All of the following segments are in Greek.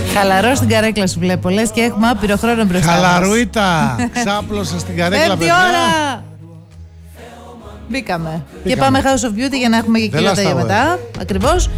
Χαλαρό στην καρέκλα σου βλέπω, λες και έχουμε άπειρο χρόνο μπροστά μας. Χαλαρούιτα, ξάπλωσα στην καρέκλα, παιδιά. ώρα! Μπήκαμε. Και πάμε House of Beauty για να έχουμε και κύριο για μετά. Ακριβώς.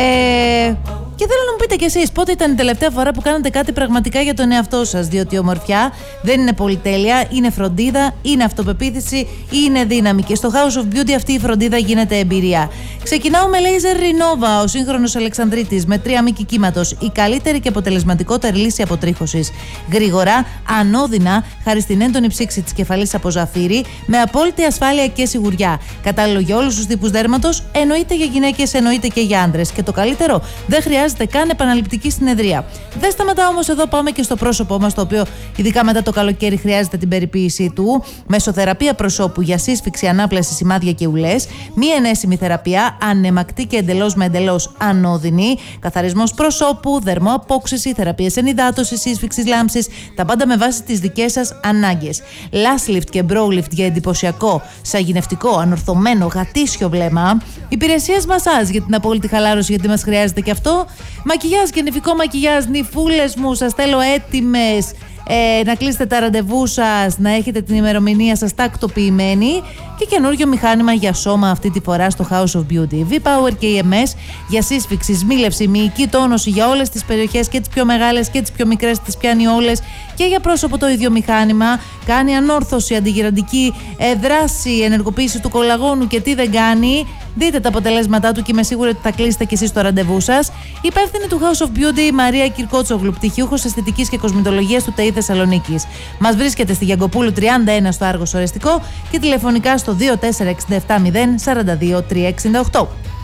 Και θέλω να μου πείτε κι εσείς πότε ήταν η τελευταία φορά που κάνατε κάτι πραγματικά για τον εαυτό σας. Διότι η ομορφιά δεν είναι πολυτέλεια, είναι φροντίδα, είναι αυτοπεποίθηση, είναι δύναμη. Και στο House of Beauty αυτή η φροντίδα γίνεται εμπειρία. Ξεκινάω με Laser Renova, ο σύγχρονος Αλεξανδρίτης με 3 μήκη κύματος. Η καλύτερη και αποτελεσματικότερη λύση αποτρίχωσης. Γρήγορα, ανώδυνα, χάρη στην έντονη ψήξη της κεφαλής από ζαφύρι, με απόλυτη ασφάλεια και σιγουριά. Κατάλληλο για όλους τους τύπους δέρματος, εννοείται για γυναίκες, εννοείται και για άντρες. Και το καλύτερο, δεν χρειάζεται καν επαναληπτική συνεδρία. Δεν σταματά όμως εδώ, πάμε και στο πρόσωπό μας, το οποίο ειδικά μετά το καλοκαίρι χρειάζεται την περιποίησή του. Μεσοθεραπεία προσώπου για σύσφυξη, ανάπλαση, σημάδια και ουλές. Μία ενέσιμη θεραπεία, ανεμακτή και εντελώς ανώδυνη. Καθαρισμός προσώπου, δερμοαπόξυση, θεραπείες ενυδάτωσης, σύσφυξης, λάμψης. Τα πάντα με βάση τις δικές σας ανάγκες. Lash lift και brow lift για εντυπωσιακό, σαγηνευτικό, ανορθωμένο, γατήσιο βλέμμα. Υπηρεσίες μασάζ για την απόλυτη χαλάρωση, γιατί μας χρειάζεται και αυτό. Μακιγιάζ και νηφικό μακιγιάζ, νυφούλες μου, σας θέλω έτοιμες να κλείσετε τα ραντεβού σας, να έχετε την ημερομηνία σας τακτοποιημένη. Και καινούριο μηχάνημα για σώμα αυτή τη φορά στο House of Beauty. V-Power και EMS για σύσφυξη, σμίλευση, μυϊκή τόνωση για όλες τις περιοχές, και τις πιο μεγάλες και τις πιο μικρές, τις πιάνει όλες. Και για πρόσωπο το ίδιο μηχάνημα. Κάνει ανόρθωση, αντιγυραντική δράση, ενεργοποίηση του κολαγόνου και τι δεν κάνει. Δείτε τα αποτελέσματά του και είμαι σίγουρη ότι θα κλείσετε κι εσείς το ραντεβού σας. Υπεύθυνη του House of Beauty η Μαρία Κυρκότσογλου, πτυχιούχος αισθητικής και κοσμητολογίας του ΤΕΙ Θεσσαλονίκης. Μας βρίσκεται στη Γιαγκοπούλου 31 στο Άργος Ορεστικό και τηλεφωνικά στο 24670 42 368.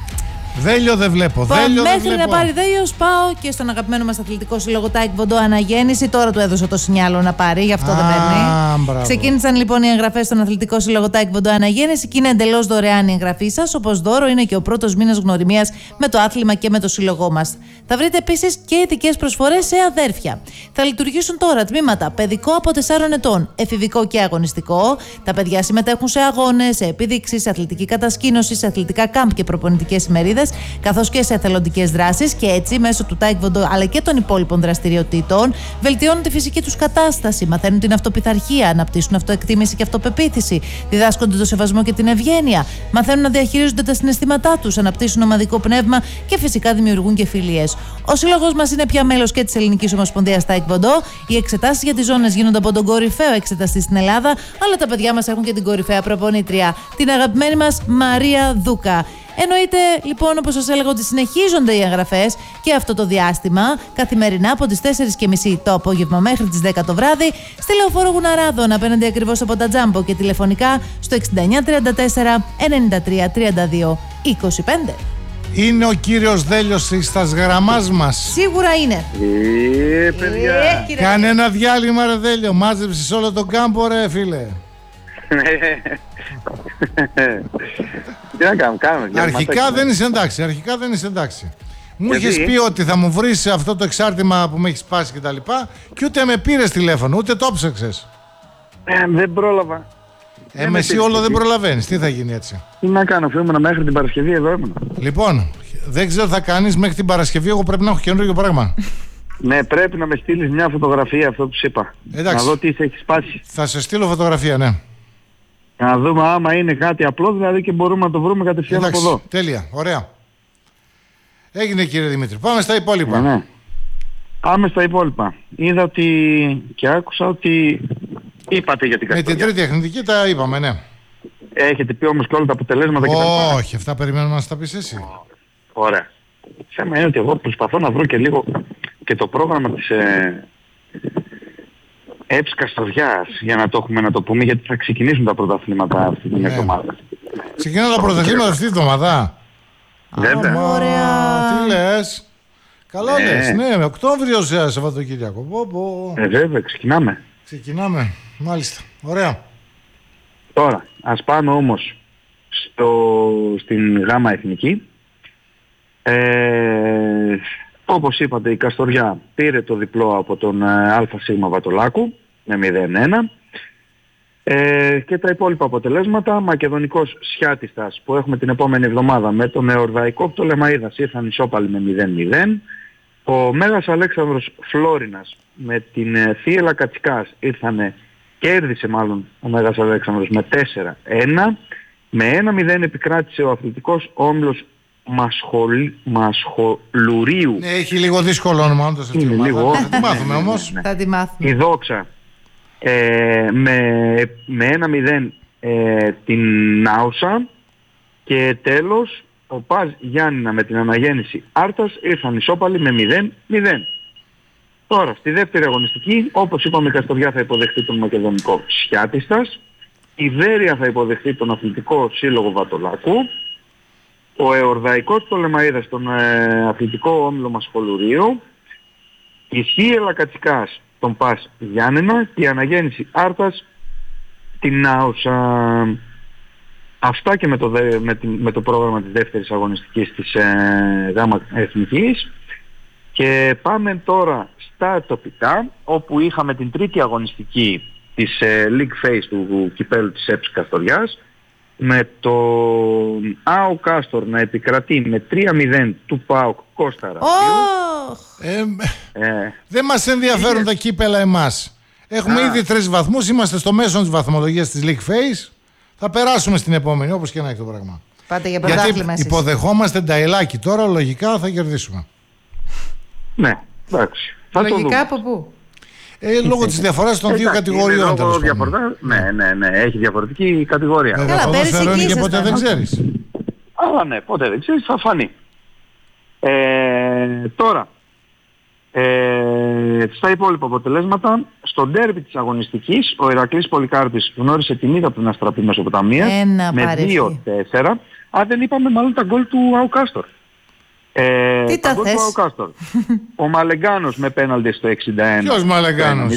Δέλιο δεν βλέπω. Μέχρι να πάρει δέλιος, πάω και στον αγαπημένο μας αθλητικό σύλλογο Taekwondo Αναγέννηση. Τώρα του έδωσα το σινιάλο να πάρει, γι' αυτό δεν παίρνει. Ξεκίνησαν λοιπόν οι εγγραφές στον αθλητικό σύλλογο Taekwondo Αναγέννηση και είναι εντελώς δωρεάν η εγγραφή σας. Όπως δώρο είναι και ο πρώτος μήνας γνωριμίας με το άθλημα και με το σύλλογό μας. Θα βρείτε επίσης και ειδικές προσφορές σε αδέρφια. Θα λειτουργήσουν τώρα τμήματα παιδικό από 4 ετών, εφηβικό και αγωνιστικό. Τα παιδιά συμμετέχουν σε αγώνες, σε επιδείξεις, σε αθλητική κατασκήνωση, σε αθλητικά κάμπ και προπονητικές ημερίδες, καθώς και σε εθελοντικές δράσεις, και έτσι μέσω του Taekwondo αλλά και των υπόλοιπων δραστηριοτήτων βελτιώνουν τη φυσική τους κατάσταση, μαθαίνουν την αυτοπειθαρχία, αναπτύσσουν αυτοεκτίμηση και αυτοπεποίθηση, διδάσκονται το σεβασμό και την ευγένεια, μαθαίνουν να διαχειρίζονται τα συναισθήματά τους, αναπτύσσουν ομαδικό πνεύμα και φυσικά δημιουργούν και φιλίες. Ο σύλλογος μας είναι πια μέλος και της Ελληνικής Ομοσπονδίας Taekwondo. Οι εξετάσεις για τις ζώνες γίνονται από τον κορυφαίο εξεταστή στην Ελλάδα, αλλά τα παιδιά μας έχουν και την κορυφαία προπονήτρια, την αγαπημένη μας Μαρία Δούκα. Εννοείται λοιπόν, όπως σας έλεγα, ότι συνεχίζονται οι εγγραφές και αυτό το διάστημα, καθημερινά από τις 4:30 το απόγευμα μέχρι τις 10 το βράδυ, στη Λεωφόρο Γουναράδων, απέναντι ακριβώς από τα Τζάμπο, και τηλεφωνικά στο 6934 93 32 25. Είναι ο κύριος Δέλιος στα γραμμάς μας. Σίγουρα είναι. Παιδιά. Κάνε ένα διάλειμμα, ρε Δέλιο. Μάζεψες όλο τον κάμπο, ρε φίλε. Τι να κάνουμε. Αρχικά δεν είσαι εντάξει. Μου είχες πει ότι θα μου βρεις αυτό το εξάρτημα που με έχεις σπάσει και τα λοιπά, και ούτε με πήρες τηλέφωνο, ούτε το ψάξες. Δεν πρόλαβα. Με εσύ όλο δεν προλαβαίνεις. Τι θα γίνει έτσι? Τι να κάνω, φύγουμε μέχρι την Παρασκευή εδώ ήμουν. Λοιπόν, δεν ξέρω τι θα κάνεις μέχρι την Παρασκευή. Εγώ πρέπει να έχω καινούργιο πράγμα. Ναι, πρέπει να με στείλεις μια φωτογραφία, αυτό που σου είπα. Εντάξει. Να δω τι σε έχει σπάσει. Θα σε στείλω φωτογραφία, ναι. Να δούμε άμα είναι κάτι απλό, δηλαδή, και μπορούμε να το βρούμε κατευθείαν από εδώ. Τέλεια, ωραία. Έγινε, κύριε Δημήτρη. Πάμε στα υπόλοιπα. Ναι. Πάμε στα υπόλοιπα. Είδα ότι και άκουσα ότι είπατε για την Καστοριά. Με την τρίτη εθνική τα είπαμε, ναι. Έχετε πει όμως και όλα τα αποτελέσματα και τα λοιπά? Όχι, αυτά περιμένουμε να στα πεις εσύ. Ωραία. Θέμα είναι ότι εγώ προσπαθώ να βρω και λίγο και το πρόγραμμα της ΕΠΣ Καστοριάς, για να το έχουμε να το πούμε, γιατί θα ξεκινήσουν τα πρωταθλήματα αυτή την εβδομάδα. Ξεκινάνε τα πρωταθλήματα αυτή την εβδομάδα. Βέβαια. Ωραία. Τι λες? Καλά λες, ναι, Οκτώβριος Σαββατοκύριακο. Βέβαια, Ξεκινάμε, μάλιστα. Ωραία. Τώρα, ας πάμε όμως στην Γάμα Εθνική. Όπως είπατε, η Καστοριά πήρε το διπλό από τον ΑΣ Βατολάκου με 0-1. Και τα υπόλοιπα αποτελέσματα, Μακεδονικός Σιάτιστας που έχουμε την επόμενη εβδομάδα με τον Εορδαϊκό Πτολεμαΐδας ήρθαν ισόπαλοι με 0-0. Ο Μέγας Αλέξανδρος Φλόρινας με την Θίελα Κατσικάς κέρδισε μάλλον ο Μέγας Αλέξανδρος με 4-1. Με 1-0 επικράτησε ο αθλητικός όμιλος Μασχολουρίου. Ναι, έχει λίγο δύσκολο όνομα όντως αυτή η ομάδα. Θα τη μάθουμε όμως. Θα τη μάθουμε. Η Δόξα με 1-0 την Νάουσα. Και τέλος ο Παζ Γιάννηνα με την Αναγέννηση Άρτας ήρθαν ισόπαλοι με 0-0. Τώρα στη δεύτερη αγωνιστική, όπως είπαμε, η Καστοριά θα υποδεχτεί τον Μακεδονικό Σιάτιστας, η Βέρεια θα υποδεχτεί τον Αθλητικό Σύλλογο Βατολάκου, ο Εορδαϊκός Πτολεμαΐδας τον Αθλητικό Όμιλο Μασχολουρίου, η Θίελα Κατσικάς τον Πας Γιάννενα και η Αναγέννηση Άρτας την Νάουσα. Αυτά και με το πρόγραμμα της δεύτερης αγωνιστικής της ΓΑΜΑ Εθνικής. Και πάμε τώρα στα τοπικά, όπου είχαμε την τρίτη αγωνιστική της League Phase του κυπέλλου της ΕΠΣ Καστοριάς, με τον ΑΟ Κάστορ να επικρατεί με 3-0 του ΠΑΟΚ Κώστα Ραβίου. Δεν μας ενδιαφέρουν τα κύπελα εμάς. Έχουμε ήδη 3 βαθμούς, είμαστε στο μέσο της βαθμολογίας της League Phase. Θα περάσουμε στην επόμενη, όπως και να έχει το πράγμα. Πάτε για πρωτάθλημα εσείς. Γιατί υποδεχόμαστε Νταϊλάκι τώρα, λογικά θα κερδίσουμε. Ναι, εντάξει. Λογικά από πού? Λόγω της διαφοράς των δύο κατηγοριών. Ναι, έχει διαφορετική κατηγορία. Βέβαια, το ποδόσφαιρο είναι και ποτέ δεν ξέρεις. Αλλά ναι, ποτέ δεν ξέρεις, θα φανεί. Τώρα, στα υπόλοιπα αποτελέσματα, στο ντέρμπι της αγωνιστικής, ο Ηρακλής Πολυκάρπης γνώρισε την ήττα από την Αστραπή Μεσοποταμίας με 2-4. Δεν είπαμε μάλλον τα γκολ του ΑΟ Κάστορ. Τι τα θες? Ο Μαλεγκάνος με πέναλτι στο 61. Ποιος Μαλεγκάνος?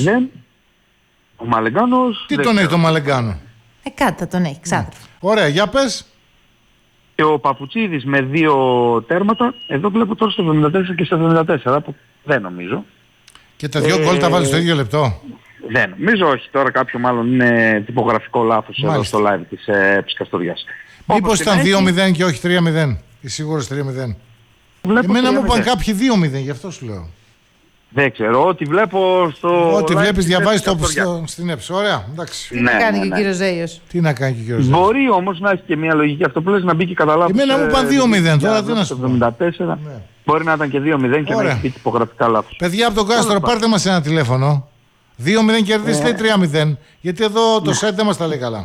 Ο Μαλεγκάνος... Τι τον έχει το Μαλεγκάνο? Κάτι τον έχει, ξάδερφο. Ωραία, για πες. Και ο Παπουτσίδης με 2 τέρματα. Εδώ βλέπω τώρα στο 74 και στο 74, που δεν νομίζω. Και τα 2 γκολ τα βάλει στο ίδιο λεπτό? Δεν νομίζω, όχι. Τώρα κάποιο μάλλον είναι τυπογραφικό λάθος εδώ στο live της Καστοριάς. Μήπως ήταν 2-0 και όχι 3-0? Είσαι σίγουρος 3-0? Εμένα μου είπαν κάποιοι 2-0, γι' αυτό σου λέω. Δεν ξέρω, ό,τι βλέπω στο... Ό,τι βλέπεις διαβάζεις στην έψη. Ωραία, εντάξει. Τι να κάνει και ο κύριος Ζέιος? Τι να κάνει και ο κύριος Ζέιος? Μπορεί όμως να έχει και μια λογική αυτό που λες, να μπει και κατά λάθος. Εμένα μου είπαν 2-0, τώρα τι να σου πω. 74. Μπορεί να ήταν και 2-0 και να έχει πει τυπογραφικά λάθος. Παιδιά από τον Κάστρο, πάρτε μας ένα τηλέφωνο. 2-0 κερδίστε ή 3-0? Γιατί εδώ το σετ δεν μας τα λέει καλά.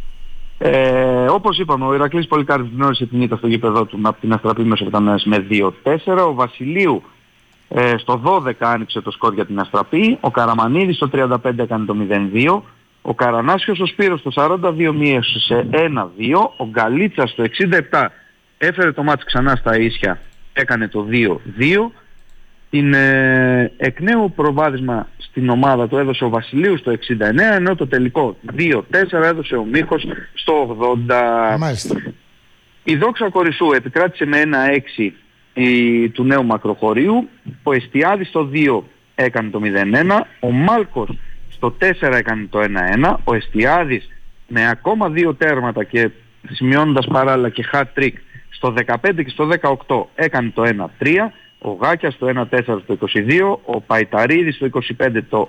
Όπως είπαμε, ο Ηρακλής Πολυκάρπης γνώρισε την ήττα στο γήπεδό του από την Αστραπή Μεσοποταμίας με 2-4. Ο Βασιλείου στο 12 άνοιξε το σκορ για την Αστραπή. Ο Καραμανίδης στο 35 έκανε το 0-2. Ο Καρανάσιος ο Σπύρος στο 42 μείωσε σε 1-2. Ο Γκαλίτσας στο 67 έφερε το μάτς ξανά στα ίσια, έκανε το 2-2. Την εκ νέου προβάδισμα στην ομάδα του έδωσε ο Βασιλείου στο 69, ενώ το τελικό 2-4 έδωσε ο Μίχος στο 80. Μάλιστα. Η Δόξα Κορισσού επικράτησε με 1-6 του νέου Μακροχωρίου. Ο Εστιάδης στο 2 έκανε το 0-1. Ο Μάλκος στο 4 έκανε το 1-1. Ο Εστιάδης με ακόμα 2 τέρματα και σημειώνοντας παράλληλα και hat-trick στο 15 και στο 18 έκανε το 1-3. Ο Γάκιας το 1-4 στο 22, ο Παϊταρίδης στο 25 το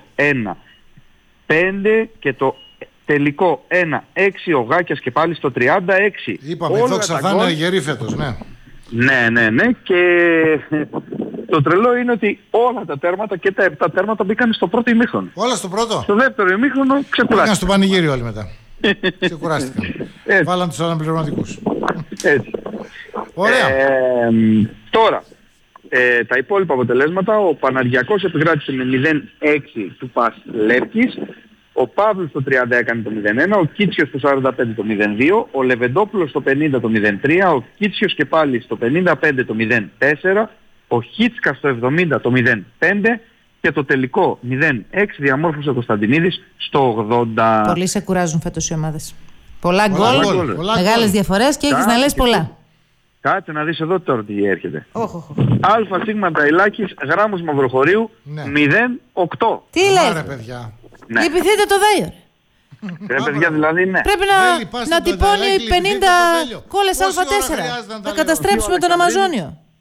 1-5 και το τελικό 1-6, ο Γάκιας και πάλι στο 36. Είπαμε, η Δόξα θα είναι γερή φέτος, ναι. Ναι, και το τρελό είναι ότι όλα τα τέρματα και τα 7 τέρματα μπήκαν στο πρώτο ημίχρονο. Όλα στο πρώτο? Στο δεύτερο ημίχρονο ξεκουράστηκαν. Μπήκαν στο πανηγύριο όλοι μετά. Ξεκουράστηκαν. Βάλαν τους αναπληρωματικούς. Έτσι. Ωραία. Τώρα, τα υπόλοιπα αποτελέσματα, ο Παναργιακός επικράτησε με 0-6 του Πας Λεύκης, ο Παύλος στο 30 έκανε το 0-1, ο Κίτσιος στο 45 το 0-2, ο Λεβεντόπουλος στο 50 το 0-3, ο Κίτσιος και πάλι στο 55 το 0-4, ο Χίτσκα στο 70 το 0-5 και το τελικό 0-6 διαμόρφωσε ο Κωνσταντινίδης στο 80. Πολλοί σε κουράζουν φέτος οι ομάδες. Πολλά γκολ, μεγάλες διαφορές και έχεις να λες πολλά. Κάτσε να δεις εδώ τώρα τι έρχεται. Αλφα Σίγμα Νταϊλάκης, Γράμμος Μαυροχωρίου, 0-8. Τι λέει? Ναι. Λυπηθείτε το Δάιο. Παιδιά, δηλαδή, ναι. Πρέπει να τυπώνει 50 κόλλες Α4. Θα καταστρέψουμε τον Αμαζόνιο.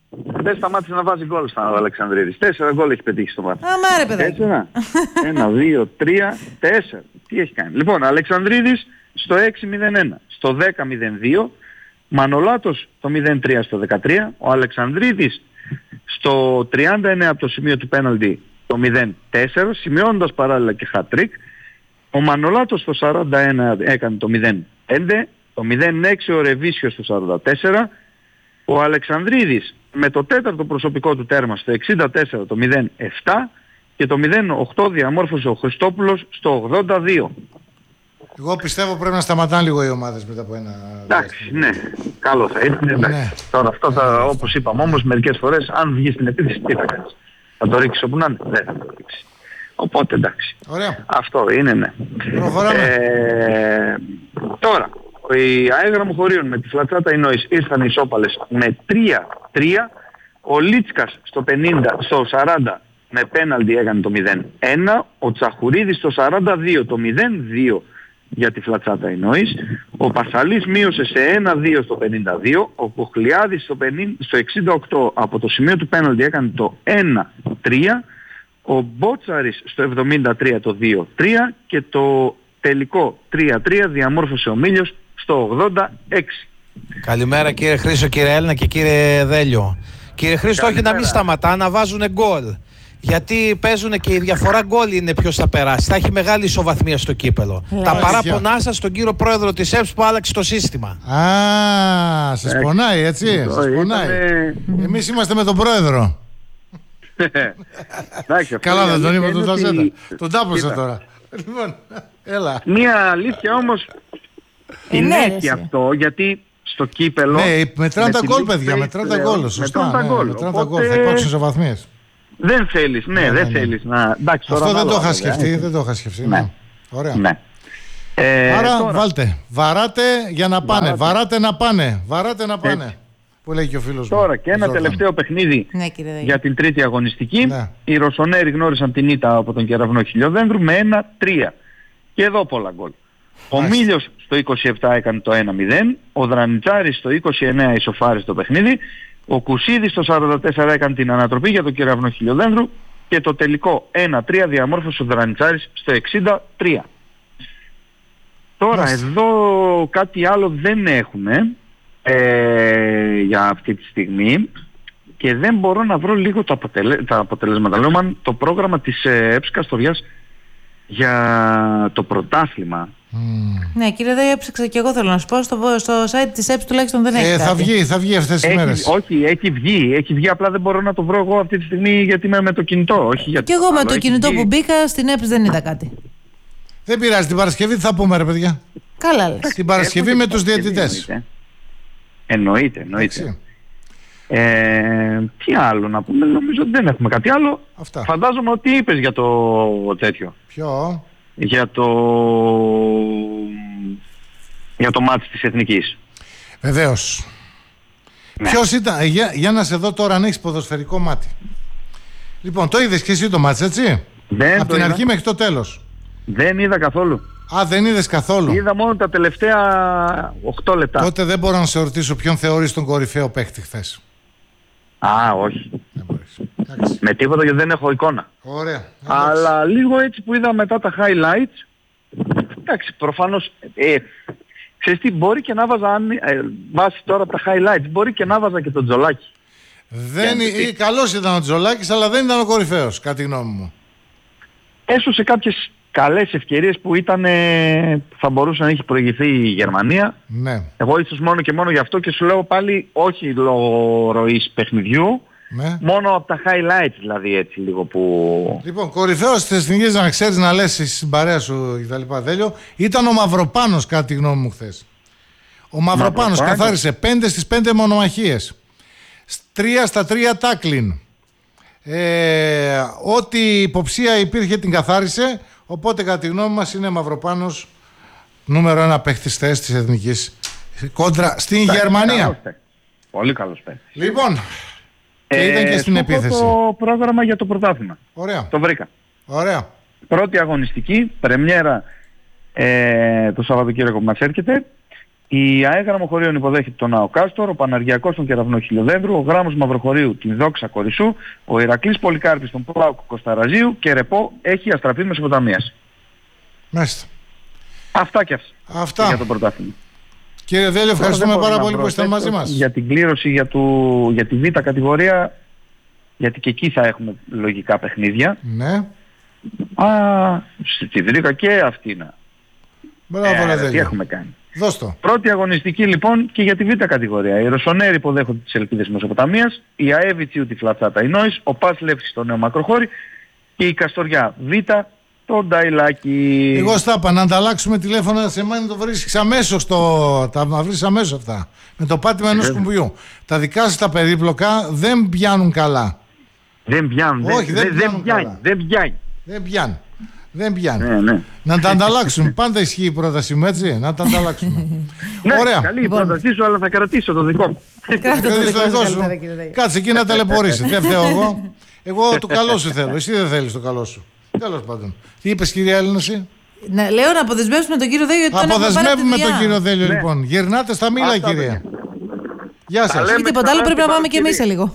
δεν σταμάτησε να βάζει γκολ στον Αλεξανδρίδης. 4 γκολ έχει πετύχει στο μάτι. Αμάρε παιδάκι. 1, 2, 3, 4. Τι έχει κάνει. Λοιπόν, Αλεξανδρίδης στο 6-0-1, στο 10-0-2, Μανολάτος το 0-3 στο 13, ο Αλεξανδρίδης στο 39 από το σημείο του πέναλτι το 0-4, σημειώνοντας παράλληλα και hat-trick. Ο Μανολάτος στο 41 έκανε το 0-5, το 0-6 ο Ρεβίσιος στο 44, ο Αλεξανδρίδης με το τέταρτο προσωπικό του τέρμα στο 64 το 0-7 και το 0-8 διαμόρφωσε ο Χριστόπουλος στο 82. Εγώ πιστεύω πρέπει να σταματάνε λίγο οι ομάδες μετά από ένα... Εντάξει, ναι, καλό θα είναι. Ναι. Τώρα αυτό θα, όπως είπαμε όμως, μερικές φορές αν βγει στην επίθεση τι θα κάνεις. Θα το ρίξεις όπου να είναι, δεν θα το ρίξει. Οπότε εντάξει. Ωραία. Αυτό είναι, ναι. Προχωράμε. Τώρα, οι αέγραμμοι χωρίων με τη Φλατσάτα Ινόης ήρθαν ισόπαλες με 3-3. Ο Λίτσκας στο 40 με πέναλτι έκανε το 0-1. Ο Τσαχουρίδης στο 42 το 0-2 για τη Φλατσάτα Ινόης. Ο Πασαλής μείωσε σε 1-2 στο 52. Ο Κοχλιάδης στο 68 από το σημείο του πέναλτι έκανε το 1-3. Ο Μπότσαρης στο 73 το 2-3 και το τελικό 3-3 διαμόρφωσε ο Μίλιος στο 86. Καλημέρα κύριε Χρήστο, κύριε Έλληνα και κύριε Δέλιο. Κύριε Χρήστο, όχι να μην σταματά, να βάζουν γκολ. Γιατί παίζουν και η διαφορά γκολ είναι ποιος θα περάσει. Θα έχει μεγάλη ισοβαθμία στο κύπελο. Τα παράπονά σας στον κύριο πρόεδρο της ΕΠΣ που άλλαξε το σύστημα. Α, σας πονάει έτσι. Σας πονάει. Εμείς είμαστε με τον πρόεδρο. Καλά δεν τον είπα τον Ταζέτα. Τον τάπωσα τώρα. Λοιπόν, έλα. Μία αλήθεια όμως είναι έτσι αυτό, γιατί στο κύπελο... Ναι, μετράνε τα γκολ παιδιά, μετράνε τα γκολ. Σωστά, μετράνε τα γκολ, θα υπάρξουν ισοβαθμίες. Δεν θέλεις, δεν θέλεις να... Αυτό δεν το είχα σκεφτεί, δεν το είχα σκεφτεί. Ωραία. Άρα βάλτε, βαράτε για να πάνε, βαράτε να πάνε, βαράτε να πάνε. Που λέει και ο φίλος μου. Τώρα και ένα τελευταίο παιχνίδι για την τρίτη αγωνιστική. Οι Ρωσονέροι γνώρισαν την ήττα από τον Κεραυνό Χιλιοδένδρου με 1-3. Και εδώ πολλά γκολ. Ο Μίλιος στο 27 έκανε το 1-0. Ο Δρανιτσάρης στο 29 ισοφάρισε το παιχνίδι. Ο Κουσίδης στο 44 έκανε την ανατροπή για τον Κεραυνό Χιλιοδένδρου. Και το τελικό 1-3 διαμόρφωσε ο Δρανιτσάρης στο 63. Τώρα εδώ κάτι άλλο δεν έχουμε για αυτή τη στιγμή και δεν μπορώ να βρω λίγο τα αποτελέσματα. Λέω το πρόγραμμα της ΕΠΣ Καστοριάς για το πρωτάθλημα. Ναι κύριε Δέη, έψαξα και εγώ θέλω να σου πω στο site της ΕΠΣ τουλάχιστον δεν έχει κάτι. Θα βγει αυτές τις μέρες. Όχι, έχει βγει, απλά δεν μπορώ να το βρω εγώ αυτή τη στιγμή γιατί είμαι με το κινητό. Και εγώ με το κινητό που μπήκα στην ΕΠΣ δεν είδα κάτι. Δεν πειράζει, την Παρασκευή τι θα πούμε ρε παιδιά. Καλά λες. Την Παρασκευή με τους διαιτητές. Εννοείται. Τι άλλο να πούμε, νομίζω ότι δεν έχουμε κάτι άλλο. Αυτά. Φαντάζομαι ότι είπες για το τέτοιο. Ποιο? Για το μάτς της Εθνικής. Βεβαίως. Ναι. Ποιος ήταν, για να σε δω τώρα αν έχεις ποδοσφαιρικό μάτι. Λοιπόν, το είδες και εσύ το μάτς, έτσι? Από την αρχή μέχρι το τέλος. Δεν είδα καθόλου. Α, δεν είδες καθόλου. Είδα μόνο τα τελευταία 8 λεπτά. Τότε δεν μπορώ να σε ρωτήσω ποιον θεωρείς τον κορυφαίο παίκτη χθες. Α, όχι. Με τίποτα γιατί δεν έχω εικόνα. Ωραία. Αλλά λίγο έτσι που είδα μετά τα highlights, εντάξει, προφανώς, ξέρεις τι, μπορεί και να βάζα, βάσει τώρα τα highlights, μπορεί και να βάζα και τον Τζολάκη. Καλός ήταν ο Τζολάκης, αλλά δεν ήταν ο κορυφαίος, κατά τη γνώμη μου. Έσωσε κάποιες καλές ευκαιρίες που θα μπορούσε να έχει προηγηθεί η Γερμανία. Ναι. Εγώ ίσως μόνο και μόνο γι' αυτό και σου λέω πάλι όχι λόγω ροής παιχνιδιού, μόνο από τα highlights δηλαδή έτσι λίγο που... Λοιπόν, κορυφαίος της Εθνικής να ξέρεις να λες στην παρέα σου και τα λοιπά, Δέλιο, ήταν ο Μαυροπάνος κατά τη γνώμη μου χθες. Ο Μαυροπάνος καθάρισε 5 στις 5 μονομαχίες, 3 στα 3 τάκλιν. Ό,τι υποψία υπήρχε την καθάρισε. Οπότε κατά τη γνώμη μας είναι Μαυροπάνος νούμερο 1 παίχτης θέσης της Εθνικής κόντρα στην Γερμανία. Πολύ καλός παίχτης. Λοιπόν, και ήταν και στην επίθεση. Το πρόγραμμα για το πρωτάθλημα. Ωραία. Το βρήκα. Ωραία. Πρώτη αγωνιστική, πρεμιέρα το Σαββατοκύριακο που μας έρχεται. Η ΑΕ Γραμμοχωρίων υποδέχεται τον ΑΟ Κάστορ, ο Παναργιακός τον Κεραυνό Χιλιοδένδρου, ο Γράμμος Μαυροχωρίου την Δόξα Κορισσού, ο Ηρακλής Πολυκάρπης τον ΠΑΟΚ Κοσταραζίου και Ρεπό έχει Αστραπή Μεσοποταμίας. Μάλιστα. Αυτά και αυτά για το πρωτάθλημα. Κύριε Δέλιο, ευχαριστούμε πάρα πολύ που είστε μαζί μας. Για την κλήρωση για τη Β κατηγορία, γιατί και εκεί θα έχουμε λογικά παιχνίδια. Ναι. Στη βρήκα και αυτήν. Μπράβο, ρε Δέλιο. Τι έχουμε κάνει. Δώσ' το. Πρώτη αγωνιστική λοιπόν και για τη Β κατηγορία. Οι Ρωσονέροι υποδέχονται τις Ελπίδες Μεσοποταμίας, η ΑΕ Βιτσίου τη Φλατσάτα Ινόης, ο ΠΑΣ Λεύσης στο Νέο Μακροχώρι και η Καστοριά Β το Νταϊλάκι. Εγώ στα είπα να ανταλλάξουμε τηλέφωνα σε μένα, το βρίσκεις αμέσως τα βρεις αμέσως αυτά. Με το πάτημα ενός κουμπιού. Τα δικά σας τα περίπλοκα δεν πιάνουν καλά. Δεν πιάνουν. Όχι, δεν πιάνουν. Ναι. Να τα ανταλλάξουμε. Πάντα ισχύει η πρόταση μου, έτσι. Να τα ανταλλάξουμε. Ναι, ωραία. Καλή η πρότασή σου, αλλά θα κρατήσω το δικό μου. Κρατήσω το δικό σου. Κάτσε εκεί να ταλαιπωρήσει. Δεν φταίω εγώ. Εγώ το καλό σου θέλω. Εσύ δεν θέλεις το καλό σου. Τέλος πάντων. Τι είπες, κυρία Έλληνα, εσύ? Λέω να αποδεσμεύσουμε τον κύριο Δέλιο. Αποδεσμεύουμε τον κύριο Δέλιο, λοιπόν. Γυρνάτε στα μήλα, κυρία. Γεια σας. Όχι τίποτα άλλο, πρέπει να πάμε και εμείς σε λίγο.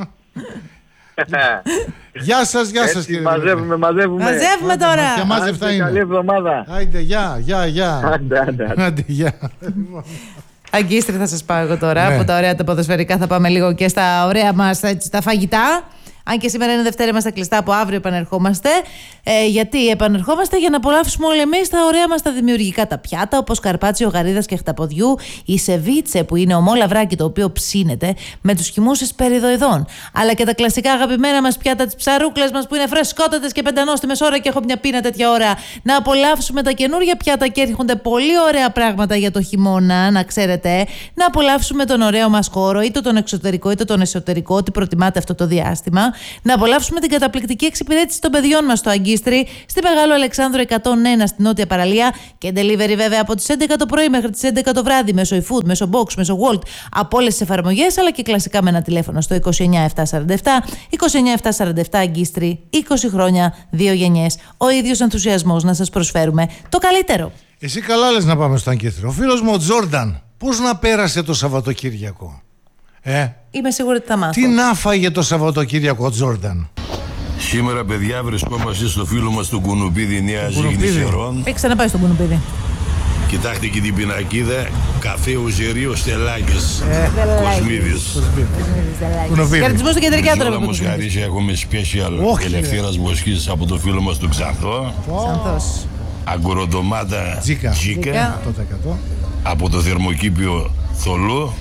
Γεια σας, κύριε. Μαζεύουμε τώρα. Και μάζευτα είναι. Καλή εβδομάδα. Άιντε, γεια. Άντε, γεια. Αγκίστρι θα σας πάω εγώ τώρα. Ναι. Από τα ωραία τα ποδοσφαιρικά θα πάμε λίγο και στα ωραία μας τα φαγητά. Αν και σήμερα είναι Δευτέρα, είμαστε κλειστά, από αύριο επανερχόμαστε. Γιατί επανερχόμαστε για να απολαύσουμε όλοι εμείς τα ωραία μας τα δημιουργικά τα πιάτα, όπως καρπάτσιο γαρίδας και χταποδιού, η σεβίτσε που είναι ομό λαβράκι το οποίο ψήνεται με τους χυμούς εσπεριδοειδών. Αλλά και τα κλασικά αγαπημένα μας πιάτα, τις ψαρούκλες μας που είναι φρεσκότατες και πεντανόστιμες ώρα και έχω μια πείνα τέτοια ώρα. Να απολαύσουμε τα καινούργια πιάτα και έρχονται πολύ ωραία πράγματα για το χειμώνα, να ξέρετε. Να απολαύσουμε τον ωραίο μας χώρο, είτε τον εξωτερικό είτε τον εσωτερικό, ό,τι προτιμάτε αυτό το διάστημα. Να απολαύσουμε την καταπληκτική εξυπηρέτηση των παιδιών μας στο Αγκίστρι, στη Μεγάλο Αλεξάνδρο 101 στη Νότια Παραλία και delivery βέβαια από τις 11 το πρωί μέχρι τις 11 το βράδυ μέσω eFood, μέσω Box, μέσω Wolt, από όλες τις εφαρμογές, αλλά και κλασικά με ένα τηλέφωνο στο 29747 29747 Αγκίστρι, 20 χρόνια, 2 γενιές. Ο ίδιος ενθουσιασμός να σας προσφέρουμε το καλύτερο. Εσύ καλά λες να πάμε στο Αγκίστρι. Ο φίλος μου ο Τζόρνταν, πώς να πέρασε το Σαββατοκύριακο? Είμαι σίγουρη ότι θα μάθω. Τι να φάγε το Σαββατοκύριακο, Τζόρνταν? Σήμερα, παιδιά, βρισκόμαστε στο φίλο μας του Κουνουπίδη, Νέα Ζήγνη Σερών. Έχει ξαναπάει στον Κουνουπίδη. Κοιτάξτε και την πινακίδα. Καφέ Ουζερίο Στελάκης. Κοσμίδης. Χαιρετισμό στην κεντρική άδρα. Όλα μας χαρίσει, έχουμε special Ελευθέρας Βοσκής από το φίλο μας του Ξανθό. Ξανθός. Αγκουροντομάτα Τζίκα. από το θερμοκήπιο Θολού.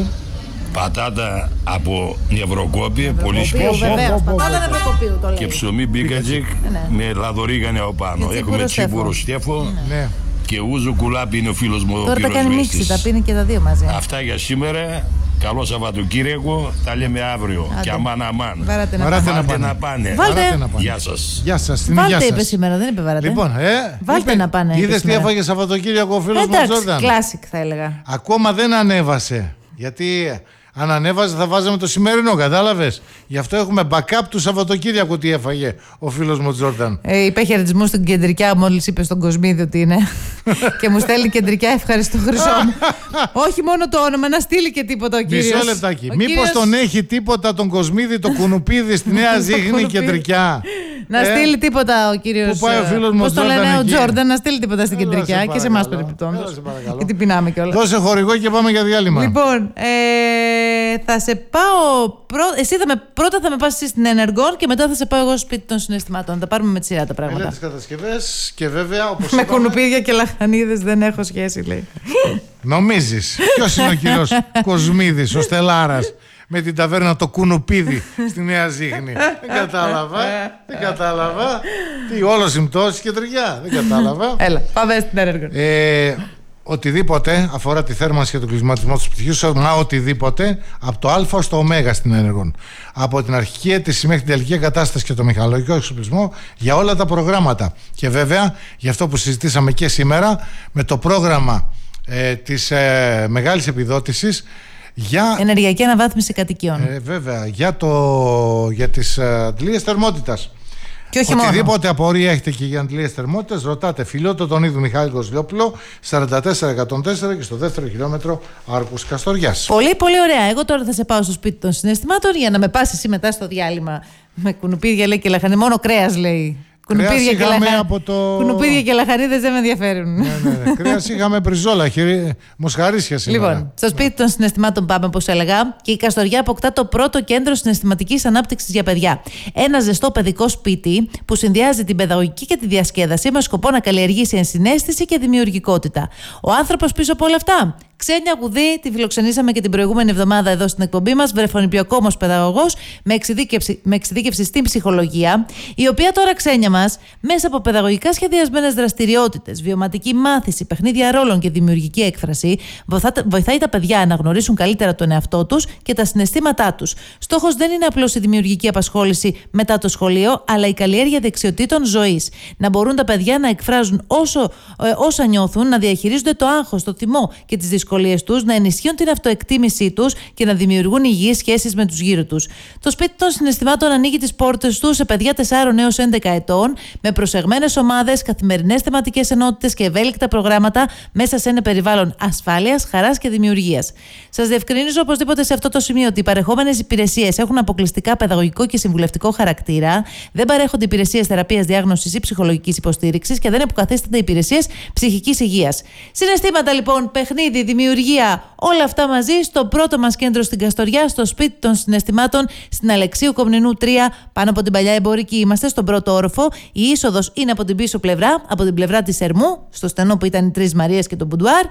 Πατάτα από Νευροκόπη, πολύ Βεβαίως, πατάτα Νευροκοπίου το λέει. και ψωμί μπίκατζικ με λαδορίγανη από πάνω. Έχουμε τσίπουρο στέφο και ούζο κουλάπι είναι ο φίλος μου. Τώρα τα κάνει μίξη, τα πίνει και τα δύο μαζί. Αυτά για σήμερα. Καλό Σαββατοκύριακο. Τα λέμε αύριο. Και αμάν. Βάράτε να πάνε. Γεια σας. Γεια σας. Βάλτε είπε σήμερα, δεν είπε βάράτε. Λοιπόν, βάλτε να πάνε. Είδες τι έφαγε Σαββατοκύριακο ο φίλος μου ο Τζόρνταν? Κλάσικ θα έλεγα. Ακόμα δεν ανέβασε. Γιατί αν ανέβαζε θα βάζαμε το σημερινό, κατάλαβες? Γι' αυτό έχουμε backup του Σαββατοκύριακου τι έφαγε ο φίλος μου Τζόρνταν. Είπε χαιρετισμού στην κεντρικιά μόλις είπε στον Κοσμίδη ότι είναι. Και μου στέλνει κεντρικιά, ευχαριστώ χρυσό μου. Όχι μόνο το όνομα, να στείλει και τίποτα ο κύριος. Μισό λεπτάκι. Μήπως τον έχει τίποτα τον Κοσμίδη, το Κουνουπίδη στη Νέα Ζήγνη κεντρικιά? Να στείλει τίποτα ο κύριος. Πού πάει ο φίλος μου πώς το λένε ο Τζόρνταν, να στείλει τίποτα στην Έλα, κεντρικιά και σε εμάς περιπτώντας. Γιατί πεινάμε κιόλας. Δώσε χορηγό και πάμε για διάλειμμα. Λοιπόν, θα σε πάω. Πρώτα θα με πας εσύ στην Ενεργόν και μετά θα σε πάω εγώ στο σπίτι των συναισθημάτων. Θα πάρουμε με τη σειρά τα πράγματα. Τις κατασκευές και βέβαια όπως με κουνουπίδια και λαχανίδες δεν έχω σχέση, λέει. Νομίζεις? Ποιος είναι ο κύριος Κοσμίδης, ο Στελάρας, με την ταβέρνα το Κουνουπίδι στη Νέα Ζήγνη? Δεν κατάλαβα. Τι, όλο συμπτώσεις και τριγιά. Δεν κατάλαβα. Έλα, πάμε στην Ενεργόν. Οτιδήποτε αφορά τη θέρμανση και τον κλεισματισμό του σπιτιού, μα οτιδήποτε από το Α στο Ω στην Ενεργόν. Από την αρχική αίτηση μέχρι την τελική εγκατάσταση και το μηχανολογικό εξοπλισμό για όλα τα προγράμματα. Και βέβαια, για αυτό που συζητήσαμε και σήμερα, με το πρόγραμμα της μεγάλης επιδότησης για ενεργειακή αναβάθμιση κατοικιών. Βέβαια, για τις αντλίες θερμότητας. Και όχι οτιδήποτε απορία έχετε και για αντλίες θερμότητας, ρωτάτε Φιλότο τον Ίδου Μιχάλη Κοσλιόπουλο, 44-104 και στο δεύτερο χιλιόμετρο Άρκους Καστοριάς. Πολύ πολύ ωραία. Εγώ τώρα θα σε πάω στο σπίτι των συναισθημάτων για να με πας εσύ μετά στο διάλειμμα με κουνουπίδια, λέει, και λαχανίδες. Μόνο κρέας, λέει. Κουνουπίδια και λαχανίδες δεν με ενδιαφέρουν. Ναι. Κρέας είχαμε μπριζόλα, μοσχαρίσια σήμερα. Λοιπόν, στο σπίτι των συναισθημάτων πάμε, όπως έλεγα, και η Καστοριά αποκτά το πρώτο κέντρο συναισθηματικής ανάπτυξης για παιδιά. Ένα ζεστό παιδικό σπίτι που συνδυάζει την παιδαγωγική και τη διασκέδαση με σκοπό να καλλιεργήσει ενσυναίσθηση και δημιουργικότητα. Ο άνθρωπος πίσω από όλα αυτά. Ξένια Γουδή, τη φιλοξενήσαμε και την προηγούμενη εβδομάδα εδώ στην εκπομπή μας, βρεφονιπιακόμος παιδαγωγός με εξειδίκευση στην ψυχολογία, η οποία τώρα, Ξένια μας, μέσα από παιδαγωγικά σχεδιασμένες δραστηριότητες, βιωματική μάθηση, παιχνίδια ρόλων και δημιουργική έκφραση, βοηθάει τα παιδιά να γνωρίσουν καλύτερα τον εαυτό τους και τα συναισθήματά τους. Στόχος δεν είναι απλώς η δημιουργική απασχόληση μετά το σχολείο, αλλά η καλλιέργεια δεξιοτήτων ζωής. Να μπορούν τα παιδιά να εκφράζουν όσα νιώθουν, να διαχειρίζονται το άγχος, το θυμό και τις δυσκολίες τους, να ενισχύουν την αυτοεκτίμησή τους και να δημιουργούν υγιείς σχέσεις με τους γύρω τους. Το σπίτι των συναισθημάτων ανοίγει τις πόρτες του σε παιδιά 4 έως 11 ετών, με προσεγμένες ομάδες, καθημερινές θεματικές ενότητες και ευέλικτα προγράμματα μέσα σε ένα περιβάλλον ασφάλειας, χαράς και δημιουργίας. Σας διευκρινίζω οπωσδήποτε σε αυτό το σημείο ότι οι παρεχόμενες υπηρεσίες έχουν αποκλειστικά παιδαγωγικό και συμβουλευτικό χαρακτήρα, δεν παρέχονται υπηρεσίες θεραπείας, διάγνωσης ή ψυχολογικής υποστήριξης και δεν υποκαθίστανται υπηρεσίες ψυχικής υγείας. Συναισθήματα λοιπόν, παιχνίδι, δημιουργία, όλα αυτά μαζί στο πρώτο μας κέντρο στην Καστοριά, στο σπίτι των συναισθημάτων, στην Αλεξίου Κομνηνού 3, πάνω από την παλιά εμπορική. Είμαστε στον πρώτο όροφο. Η είσοδος είναι από την πίσω πλευρά, από την πλευρά της Ερμού, στο στενό που ήταν οι Τρεις Μαρίες και το Μπουντουάρ.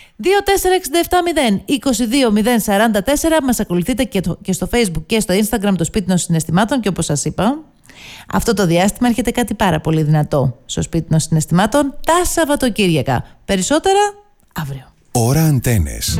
24670-220-044. Μας ακολουθείτε και στο Facebook και στο Instagram, το σπίτι των συναισθημάτων, και όπως σας είπα, αυτό το διάστημα έρχεται κάτι πάρα πολύ δυνατό στο σπίτι των συναισθημάτων τα Σαββατοκύριακα. Περισσότερα αύριο. Ώρα Αντένες.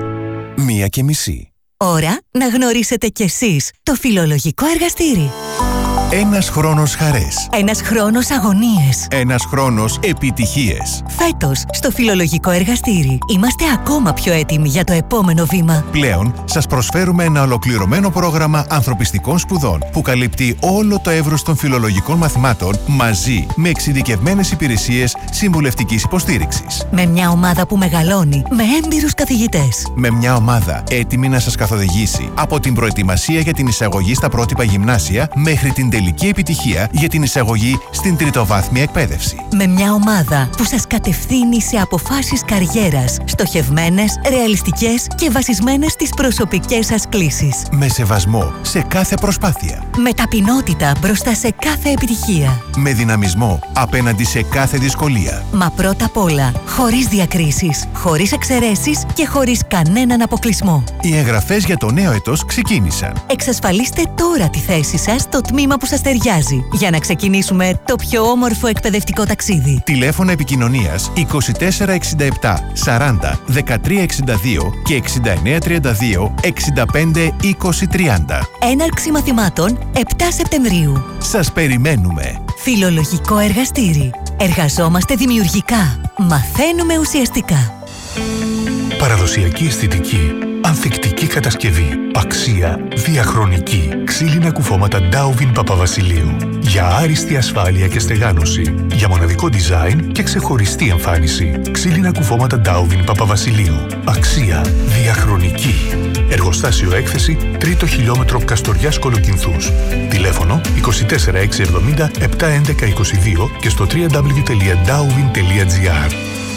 1:30. Ώρα να γνωρίσετε κι εσείς το φιλολογικό εργαστήρι. Ένας χρόνος χαρές. Ένας χρόνος αγωνίες. Ένας χρόνος επιτυχίες. Φέτος, στο φιλολογικό εργαστήρι, είμαστε ακόμα πιο έτοιμοι για το επόμενο βήμα. Πλέον, σας προσφέρουμε ένα ολοκληρωμένο πρόγραμμα ανθρωπιστικών σπουδών που καλύπτει όλο το εύρος των φιλολογικών μαθημάτων μαζί με εξειδικευμένες υπηρεσίες συμβουλευτικής υποστήριξης. Με μια ομάδα που μεγαλώνει, με έμπειρους καθηγητές. Με μια ομάδα έτοιμη να σας καθοδηγήσει από την προετοιμασία για την εισαγωγή στα πρότυπα γυμνάσια μέχρι την τελική επιτυχία για την εισαγωγή στην τριτοβάθμια εκπαίδευση. Με μια ομάδα που σας κατευθύνει σε αποφάσεις καριέρας, στοχευμένες, ρεαλιστικές και βασισμένες στις προσωπικές σας κλίσεις. Με σεβασμό σε κάθε προσπάθεια. Με ταπεινότητα μπροστά σε κάθε επιτυχία. Με δυναμισμό απέναντι σε κάθε δυσκολία. Μα πρώτα απ' όλα, χωρίς διακρίσεις, χωρίς εξαιρέσεις και χωρίς κανέναν αποκλεισμό. Οι εγγραφές για το νέο έτος ξεκίνησαν. Εξασφαλίστε τώρα τη θέση σας στο τμήμα που σας ταιριάζει για να ξεκινήσουμε το πιο όμορφο εκπαιδευτικό ταξίδι. Τηλέφωνα επικοινωνίας 2467 40 13 62 και 69 32 65 20 30. Έναρξη μαθημάτων 7 Σεπτεμβρίου. Σας περιμένουμε. Φιλολογικό εργαστήρι. Εργαζόμαστε δημιουργικά. Μαθαίνουμε ουσιαστικά. Παραδοσιακή αισθητική. Ανθεκτική κατασκευή. Αξία διαχρονική. Ξύλινα κουφώματα Darwin Παπαβασιλείου. Για άριστη ασφάλεια και στεγάνωση. Για μοναδικό design και ξεχωριστή εμφάνιση. Ξύλινα κουφώματα Darwin Παπαβασιλείου. Αξία διαχρονική. Εργοστάσιο έκθεση 3ο χιλιόμετρο Καστοριάς Κολοκυνθούς. Τηλέφωνο 24670 711 22 και στο www.darwin.gr.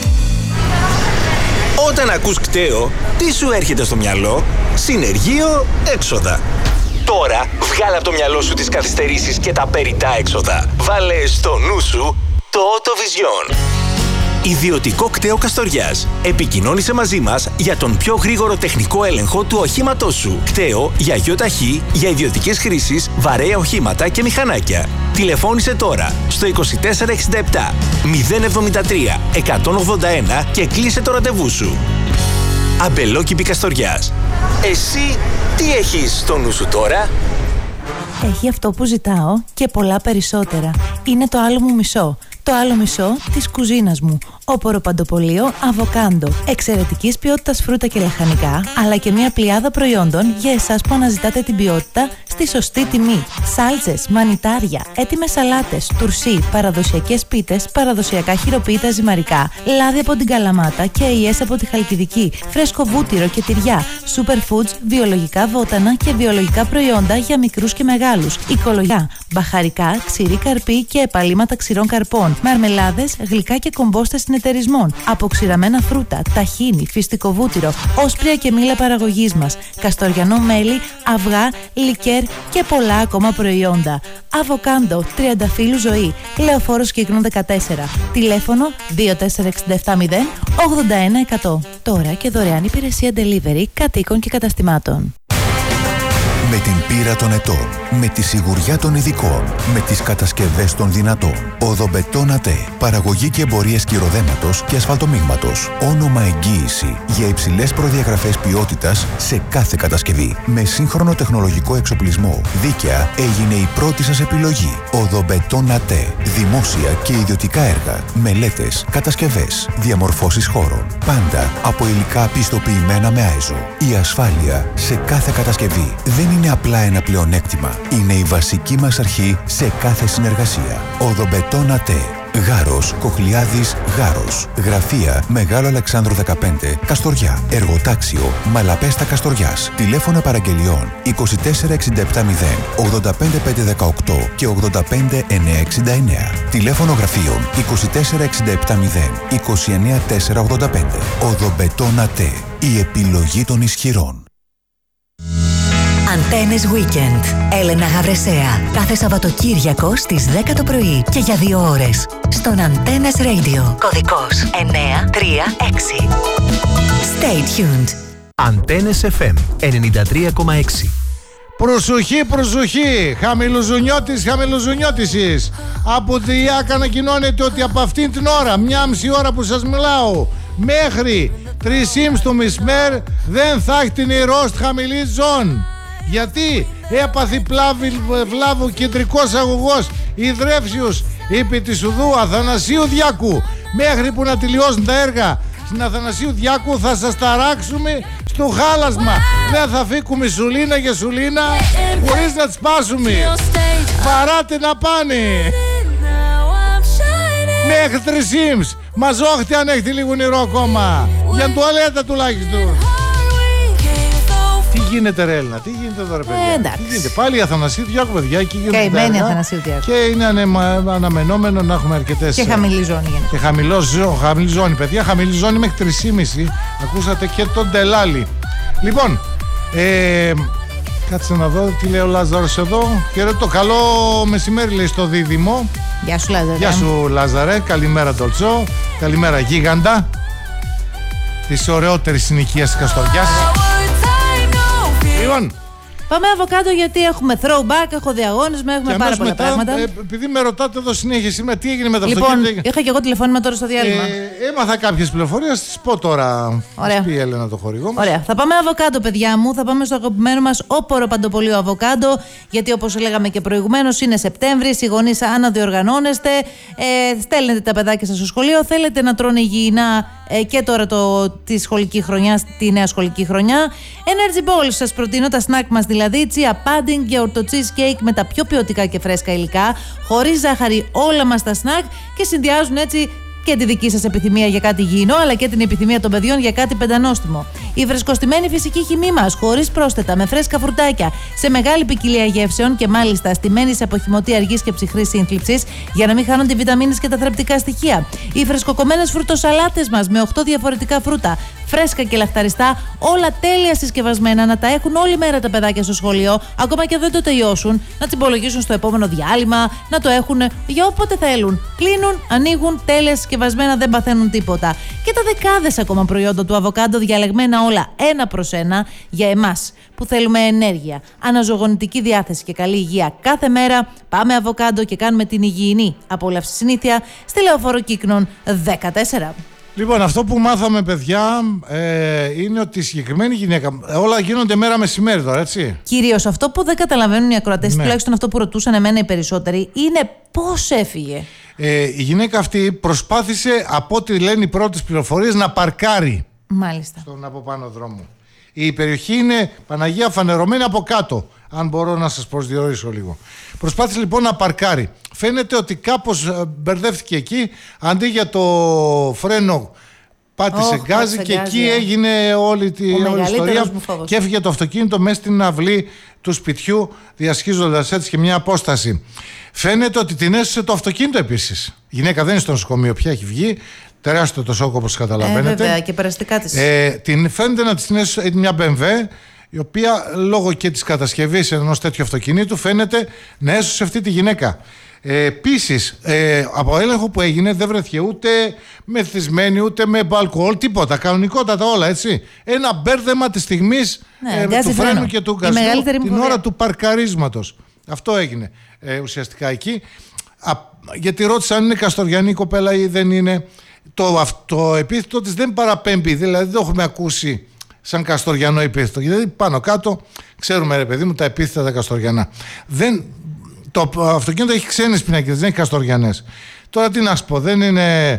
Όταν ακούς κταίο, τι σου έρχεται στο μυαλό? Συνεργείο έξοδα. Τώρα βγάλε από το μυαλό σου τις καθυστερήσεις και τα περιττά έξοδα. Βάλε στο νου σου το Autovision. Ιδιωτικό κταίο Καστοριάς. Επικοινώνησε μαζί μας για τον πιο γρήγορο τεχνικό έλεγχο του οχήματός σου. Κταίο για ΙΟΤΑΧΗ, για ιδιωτικές χρήσεις, βαρέα οχήματα και μηχανάκια. Τηλεφώνησε τώρα στο 2467 073 181 και κλείσε το ραντεβού σου. Αμπελόκηπη Καστοριάς. Εσύ τι έχεις στο νου σου τώρα? Έχει αυτό που ζητάω και πολλά περισσότερα. Είναι το άλλο μου μισό. Το άλλο μισό της κουζίνας μου. Όπορο Παντοπολείο Αβοκάντο. Εξαιρετικής ποιότητας φρούτα και λαχανικά, αλλά και μια πλειάδα προϊόντων για εσάς που αναζητάτε την ποιότητα στη σωστή τιμή. Σάλτσες, μανιτάρια, έτοιμες σαλάτες, τουρσί, παραδοσιακές πίτες, παραδοσιακά χειροποίητα ζυμαρικά, λάδι από την Καλαμάτα και αειές από τη Χαλκιδική, φρέσκο βούτυρο και τυριά, superfoods, βιολογικά βότανα και βιολογικά προϊόντα για μικρούς και μεγάλους, οικολογικά, μπαχαρικά, ξηρή καρπή και επαλήματα ξηρών καρπών, μαρμελάδες, γλυκά και κομπόστες συνεταιρισμών, αποξηραμένα φρούτα, ταχίνι, φυστικό βούτυρο, όσπρια και μήλα παραγωγής μας, καστοριανό μέλι, αυγά, λικέρ και πολλά ακόμα προϊόντα. Αβοκάντο, Τριανταφύλου Ζωή, Λεωφόρος Κύκνο 14, τηλέφωνο 24670 81100. Τώρα και δωρεάν υπηρεσία delivery κατοίκων και καταστημάτων. Με την πείρα των ετών, με τη σιγουριά των ειδικών, με τις κατασκευές των δυνατών. Οδομπετόν ΑΤΕ. Παραγωγή και εμπορίες κυροδέματος και ασφαλτομίγματος. Όνομα εγγύηση για υψηλές προδιαγραφές ποιότητας σε κάθε κατασκευή. Με σύγχρονο τεχνολογικό εξοπλισμό. Δίκαια έγινε η πρώτη σας επιλογή. Οδομπετόν ΑΤΕ. Δημόσια και ιδιωτικά έργα. Μελέτες, κατασκευές, διαμορφώσεις χώρων. Πάντα από υλικά πιστοποιημένα με ΆΕΖΟ. Η ασφάλεια σε κάθε κατασκευή δεν είναι απλά ένα πλεονέκτημα. Είναι η βασική μας αρχή σε κάθε συνεργασία. Οδομπετόν ΑΤΕ. Γάρος, Κοχλιάδης, Γάρος. Γραφεία Μεγάλο Αλεξάνδρου 15, Καστοριά. Εργοτάξιο Μαλαπέστα Καστοριάς. Τηλέφωνα παραγγελιών 24670 85518 και 85969. Τηλέφωνο γραφείων 24670 29485. Οδομπετόν ΑΤΕ. Η επιλογή των ισχυρών. Αντένες Weekend. Έλενα Γαβρεσέα. Κάθε Σαββατοκύριακο στις 10 το πρωί και για 2 ώρες. Στον Αντένες Radio. Κωδικός 936. Stay tuned. Αντένες FM 93,6. Προσοχή, προσοχή! Χαμηλοζουνιώτης, χαμηλοζουνιώτησης. Από τη ΙΑΚ ανακοινώνεται ότι από αυτήν την ώρα, 1,5 ώρα που σας μιλάω, μέχρι 3:30 το μεσημέρ δεν θα έχει την ηρώστ χαμηλή ζών. Γιατί έπαθη βλάβο κεντρικός αγωγός Ιδρεύσιους επί της οδού Αθανασίου Διάκου. Μέχρι που να τελειώσουν τα έργα στην Αθανασίου Διάκου θα σας ταράξουμε στο χάλασμα. Δεν θα φύγουμε σουλίνα για σουλίνα χωρίς να τις σπάσουμε. Βαράτε να πάνε μέχρι 3:30. Μαζόχτη αν έχετε λίγο νερό ακόμα, για τουαλέτα τουλάχιστον. Τι γίνεται ρε Έλληνα, τι γίνεται εδώ ρε παιδιά, τι γίνεται, πάλι η Αθανασίου Διάκου παιδιά, εκεί γίνονται τα έργα Αθανασίου Διάκου. Και είναι αναμενόμενο να έχουμε αρκετές. Και χαμηλή ζώνη. Και χαμηλή ζώνη παιδιά, χαμηλή ζώνη μέχρι 3,5. Ακούσατε και τον Τελάλη. Λοιπόν, κάτσε να δω τι λέει ο Λάζαρος εδώ. Χαιρετώ, καλό μεσημέρι λέει στο Δίδυμο. Γεια σου Λάζαρε. Γεια σου Λάζαρε, καλημέρα Ντολτσό, καλημέρα Γίγαντα της ωραιότερης συνοικίας της Καστοριάς. Λοιπόν, πάμε αβοκάντο γιατί έχουμε throwback, έχω διαγώνισμα, έχουμε πάρα πολλά πράγματα. Επειδή με ρωτάτε εδώ συνέχεια σήμερα τι έγινε με το αυτοκίνητο. Λοιπόν, είχα και εγώ τηλεφώνημα τώρα στο διάλειμμα. Έμαθα κάποιες πληροφορίες, τις πω τώρα. Ωραία. Πει η Έλενα το χορηγό μας. Ωραία. Θα πάμε αβοκάντο, παιδιά μου. Θα πάμε στο αγαπημένο μας όπορο Παντοπολείο Αβοκάντο. Γιατί όπως λέγαμε και προηγουμένως, είναι Σεπτέμβρης. Οι γονείς αναδιοργανώνεστε. Στέλνετε τα παιδάκια σας στο σχολείο. Θέλετε να τρώνε υγιεινά και τώρα τη σχολική χρονιά, τη νέα σχολική χρονιά. Energy Balls σας προτείνω, τα snack μας δηλαδή. Chia pudding και ορτο cheesecake με τα πιο ποιοτικά και φρέσκα υλικά. Χωρίς ζάχαρη όλα μας τα snack και συνδυάζουν έτσι και τη δική σας επιθυμία για κάτι υγιεινό, αλλά και την επιθυμία των παιδιών για κάτι πεντανόστιμο. Η φρεσκοστημένη φυσική χυμή μας, χωρίς πρόσθετα, με φρέσκα φρουτάκια, σε μεγάλη ποικιλία γεύσεων και μάλιστα στημένη σε αποχυμωτή αργής και ψυχρής σύνθλιψης, για να μην χάνονται οι βιταμίνες και τα θρεπτικά στοιχεία. Οι φρεσκοκομμένες φρουτοσαλάτες μας με 8 διαφορετικά φρούτα, φρέσκα και λαχταριστά, όλα τέλεια συσκευασμένα, να τα έχουν όλη μέρα τα παιδάκια στο σχολείο, ακόμα και αν δεν το τελειώσουν, να τσιμπολογήσουν στο επόμενο διάλειμμα, να το έχουν για όποτε θέλουν. Κλείνουν, ανοίγουν, τέλεια συσκευασμένα, δεν παθαίνουν τίποτα. Και τα δεκάδες ακόμα προϊόντα του αβοκάντο, διαλεγμένα όλα ένα προς ένα για εμάς που θέλουμε ενέργεια, αναζωογονητική διάθεση και καλή υγεία κάθε μέρα. Πάμε αβοκάντο και κάνουμε την υγιεινή απόλαυση συνήθεια στη Λεωφόρο Κύκνων 14. Λοιπόν, αυτό που μάθαμε, παιδιά, είναι ότι η συγκεκριμένη γυναίκα. Όλα γίνονται μέρα μεσημέρι τώρα, έτσι. Κυρίως αυτό που δεν καταλαβαίνουν οι ακροατές, τουλάχιστον αυτό που ρωτούσαν εμένα οι περισσότεροι, είναι πώς έφυγε. Η γυναίκα αυτή προσπάθησε, από ό,τι λένε οι πρώτες πληροφορίες, να παρκάρει. Μάλιστα. Στον από πάνω δρόμο. Η περιοχή είναι, Παναγία, φανερωμένη από κάτω, αν μπορώ να σας προσδιορίσω λίγο. Προσπάθησε λοιπόν να παρκάρει. Φαίνεται ότι κάπως μπερδεύτηκε εκεί, αντί για το φρένο πάτησε γκάζι και εκεί έγινε όλη η ιστορία και έφυγε το αυτοκίνητο μέσα στην αυλή του σπιτιού, διασχίζοντας έτσι και μια απόσταση. Φαίνεται ότι την έσωσε το αυτοκίνητο επίσης. Η γυναίκα δεν είναι στο νοσοκομείο πια, έχει βγει. Τεράστιο το σοκ, όπως καταλαβαίνετε. Βέβαια, και περαστικά της. Φαίνεται να την έσωσε μια BMW, η οποία λόγω και της κατασκευής ενός τέτοιου αυτοκινήτου φαίνεται να έσωσε αυτή τη γυναίκα. Επίσης, από έλεγχο που έγινε δεν βρέθηκε ούτε μεθυσμένη ούτε με αλκοόλ, τίποτα. Κανονικότατα όλα, έτσι. Ένα μπέρδεμα της στιγμής του φρένου και του γκαζιού την ώρα του παρκαρίσματος. Αυτό έγινε ουσιαστικά εκεί. Γιατί ρώτησα αν είναι καστοριανή η κοπέλα ή δεν είναι. Το επίθετο της δεν παραπέμπει, δηλαδή δεν το έχουμε ακούσει σαν καστοριανό επίθετο. Γιατί πάνω κάτω ξέρουμε, ρε παιδί μου, τα επίθετα τα καστοριανά. Το αυτοκίνητο έχει ξένες πινακίδες, δεν έχει καστοριανές. Τώρα τι να σου πω, δεν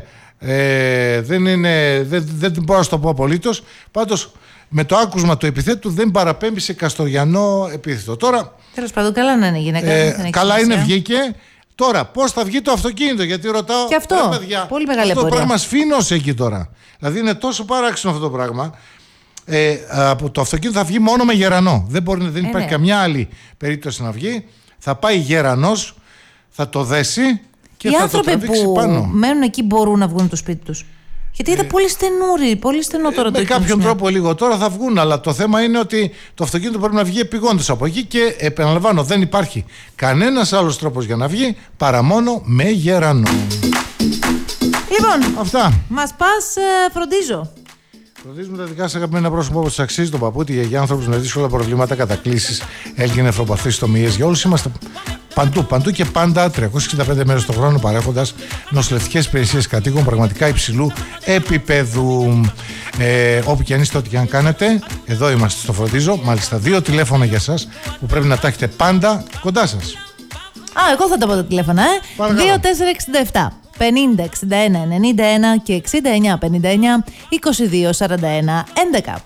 μπορώ να σου το πω απολύτως. Πάντως με το άκουσμα του επιθέτου δεν παραπέμπει σε καστοριανό επίθετο. Τώρα, τέλος πάντων, καλά να είναι η γυναίκα. Καλά είναι, βγήκε. Τώρα, πώς θα βγει το αυτοκίνητο, γιατί ρωτάω. Και αυτό, παιδιά, πολύ μεγάλη αυτό απορία. το πράγμα σφήνωσε εκεί τώρα. Δηλαδή είναι τόσο παράξενο αυτό το πράγμα. Από το αυτοκίνητο θα βγει μόνο με γερανό. Δεν υπάρχει καμιά άλλη περίπτωση να βγει. Θα πάει γερανός, θα το δέσει και θα το τραβήξει πάνω. Οι άνθρωποι που μένουν εκεί μπορούν να βγουν από το σπίτι τους. Γιατί ήταν πολύ στενούρι, πολύ στενό τώρα το με κάποιον τρόπο λίγο τώρα θα βγουν, αλλά το θέμα είναι ότι το αυτοκίνητο πρέπει να βγει επειγόντως από εκεί και επαναλαμβάνω, δεν υπάρχει κανένας άλλος τρόπος για να βγει παρά μόνο με γερανό. Λοιπόν, αυτά. Μας πας, φροντίζω. Φροντίζουμε τα δικά σας αγαπημένα πρόσωπα όπως αξίζει, τον παππού, τη γιαγιά, άνθρωπους με δύσκολα προβλήματα, κατακλήσεις, έλκυ, νεφροπαθείς, τομίες. Για όλους είμαστε παντού και πάντα 365 μέρες το χρόνο παρέχοντας νοσηλευτικές υπηρεσίες κατοίκων πραγματικά υψηλού επίπεδου. Όπου και αν είστε, ό,τι και αν κάνετε, εδώ είμαστε στο Φροντίζω. Μάλιστα, 2 τηλέφωνα για σας που πρέπει να τα έχετε πάντα κοντά σας. Εγώ θα τα πω τα τηλέφωνα, 2467 50 61 91 και 69 59 22 41 11.